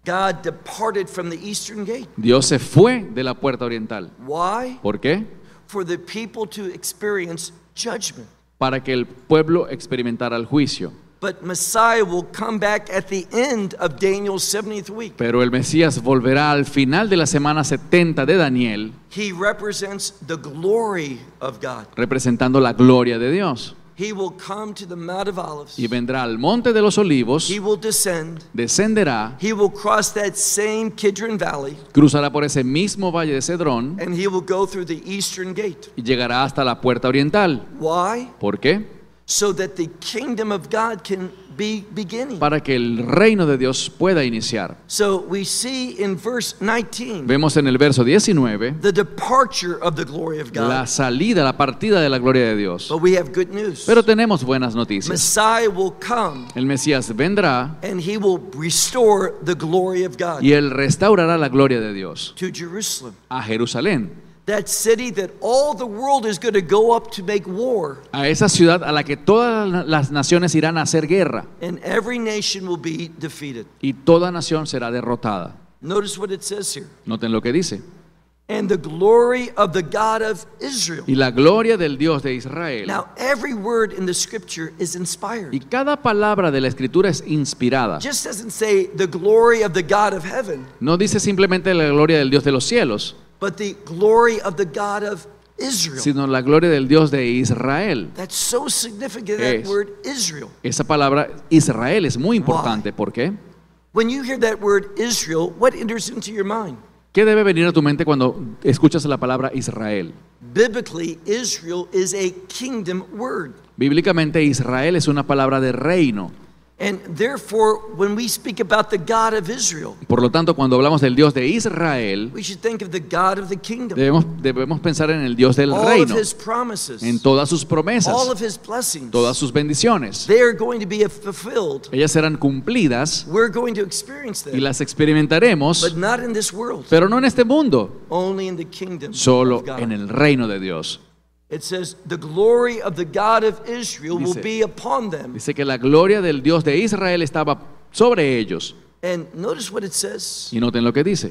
Speaker 1: God departed from the eastern gate.
Speaker 2: Dios se fue de la puerta oriental.
Speaker 1: Why?
Speaker 2: ¿Por qué?
Speaker 1: For the people to experience judgment.
Speaker 2: Para que el pueblo experimentara el juicio.
Speaker 1: But Messiah will come back at the end of Daniel's seventieth week.
Speaker 2: Pero el Mesías volverá al final de la semana setenta de Daniel,
Speaker 1: He represents the glory of God.
Speaker 2: representando la gloria de Dios.
Speaker 1: He will come to the Mount of Olives.
Speaker 2: Y vendrá al monte de los olivos,
Speaker 1: He will descend.
Speaker 2: descenderá,
Speaker 1: He will cross that same Kidron Valley,
Speaker 2: cruzará por ese mismo valle de Cedrón
Speaker 1: and he will go through the eastern gate.
Speaker 2: y llegará hasta la puerta oriental.
Speaker 1: Why?
Speaker 2: ¿Por qué?
Speaker 1: So that the kingdom of God can be beginning.
Speaker 2: Para que el reino de Dios pueda iniciar.
Speaker 1: So we see in verse nineteen
Speaker 2: Vemos en el verso diecinueve
Speaker 1: the departure of the glory of God.
Speaker 2: la salida, la partida de la gloria de Dios.
Speaker 1: But we have good news.
Speaker 2: Pero tenemos buenas noticias.
Speaker 1: Messiah will come
Speaker 2: El Mesías vendrá
Speaker 1: and he will restore the glory of God
Speaker 2: y él restaurará la gloria de Dios
Speaker 1: to Jerusalem.
Speaker 2: a Jerusalén,
Speaker 1: That city that all the world is going to go up to make war,
Speaker 2: a esa ciudad a la que todas las naciones irán a hacer guerra
Speaker 1: and every nation will be defeated.
Speaker 2: y toda nación será derrotada.
Speaker 1: Notice what it says here.
Speaker 2: Noten lo que dice.
Speaker 1: And the glory of the God of Israel.
Speaker 2: Y la gloria del Dios de Israel.
Speaker 1: Now, every word in the scripture is
Speaker 2: Y
Speaker 1: inspired.
Speaker 2: cada palabra de la escritura es inspirada.
Speaker 1: Just doesn't say the glory of the God of heaven,
Speaker 2: No dice simplemente la gloria del Dios de los cielos,
Speaker 1: but the glory of the God of Israel.
Speaker 2: sino la gloria del Dios de Israel.
Speaker 1: That's so significant, that
Speaker 2: Es.
Speaker 1: word Israel.
Speaker 2: Esa palabra Israel es muy importante. ¿Por qué?
Speaker 1: When you hear that word Israel, what enters into your mind?
Speaker 2: ¿Qué debe venir a tu mente cuando escuchas la palabra Israel?
Speaker 1: Biblically, Israel is a kingdom word.
Speaker 2: Bíblicamente Israel es una palabra de reino.
Speaker 1: And therefore, when we speak about the God of Israel,
Speaker 2: Por lo tanto, cuando hablamos del Dios de Israel,
Speaker 1: we should think of the God of the kingdom.
Speaker 2: debemos, debemos pensar en el Dios del
Speaker 1: All
Speaker 2: reino,
Speaker 1: of his promises,
Speaker 2: en todas sus
Speaker 1: all
Speaker 2: promesas,
Speaker 1: of his blessings,
Speaker 2: todas sus bendiciones.
Speaker 1: they are going to be fulfilled.
Speaker 2: Ellas serán cumplidas
Speaker 1: We're going to experience
Speaker 2: y
Speaker 1: them,
Speaker 2: las experimentaremos,
Speaker 1: but not in this world,
Speaker 2: pero no en este mundo,
Speaker 1: only in the kingdom
Speaker 2: solo
Speaker 1: of God.
Speaker 2: en el reino de Dios.
Speaker 1: It says, the glory of the God of Israel will
Speaker 2: Dice-
Speaker 1: be upon them.
Speaker 2: Dice que la gloria del Dios de Israel estaba sobre ellos.
Speaker 1: And notice what it says,
Speaker 2: Y noten lo que dice,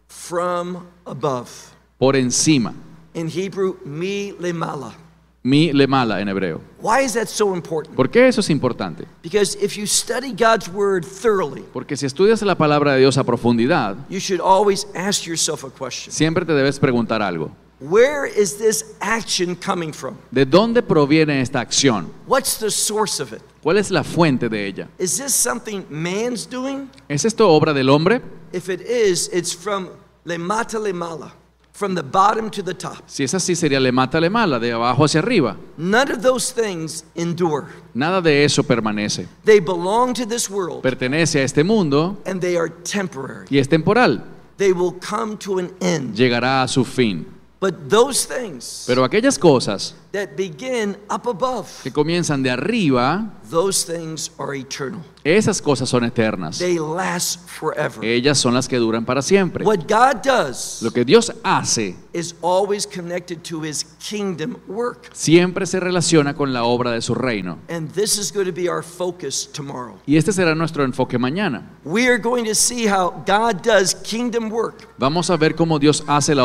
Speaker 1: from above.
Speaker 2: por encima,
Speaker 1: In Hebrew, mi lemala.
Speaker 2: mi lemala en hebreo.
Speaker 1: Why is that so important?
Speaker 2: ¿Por qué eso es importante?
Speaker 1: Because if you study God's word thoroughly,
Speaker 2: Porque si estudias la palabra de Dios a profundidad,
Speaker 1: you should always ask yourself a question.
Speaker 2: siempre te debes preguntar algo.
Speaker 1: Where is this action coming from?
Speaker 2: ¿De dónde proviene esta acción?
Speaker 1: What's the source of it?
Speaker 2: ¿Cuál es la fuente de ella?
Speaker 1: Is this something man's doing?
Speaker 2: ¿Es esto obra del hombre?
Speaker 1: If it is, it's from lemata lemala, from the bottom to the top.
Speaker 2: Si es así, sería le mata, le mala, de abajo hacia arriba.
Speaker 1: None of those things endure.
Speaker 2: Nada de eso permanece.
Speaker 1: They belong to this world,
Speaker 2: Pertenece a este mundo
Speaker 1: and they are temporary.
Speaker 2: y es temporal.
Speaker 1: They will come to an end.
Speaker 2: Llegará a su fin.
Speaker 1: But those things
Speaker 2: Pero aquellas cosas
Speaker 1: that begin up above,
Speaker 2: que comienzan de arriba,
Speaker 1: those things are eternal.
Speaker 2: esas cosas son eternas.
Speaker 1: They last forever.
Speaker 2: Ellas son las que duran para siempre.
Speaker 1: What God does
Speaker 2: Lo que Dios hace
Speaker 1: is always connected to his kingdom work.
Speaker 2: siempre se relaciona con la obra de su reino.
Speaker 1: And this is going to be our focus tomorrow.
Speaker 2: Y este será nuestro enfoque mañana.
Speaker 1: We are going to see how God does kingdom work.
Speaker 2: Vamos a ver cómo Dios hace la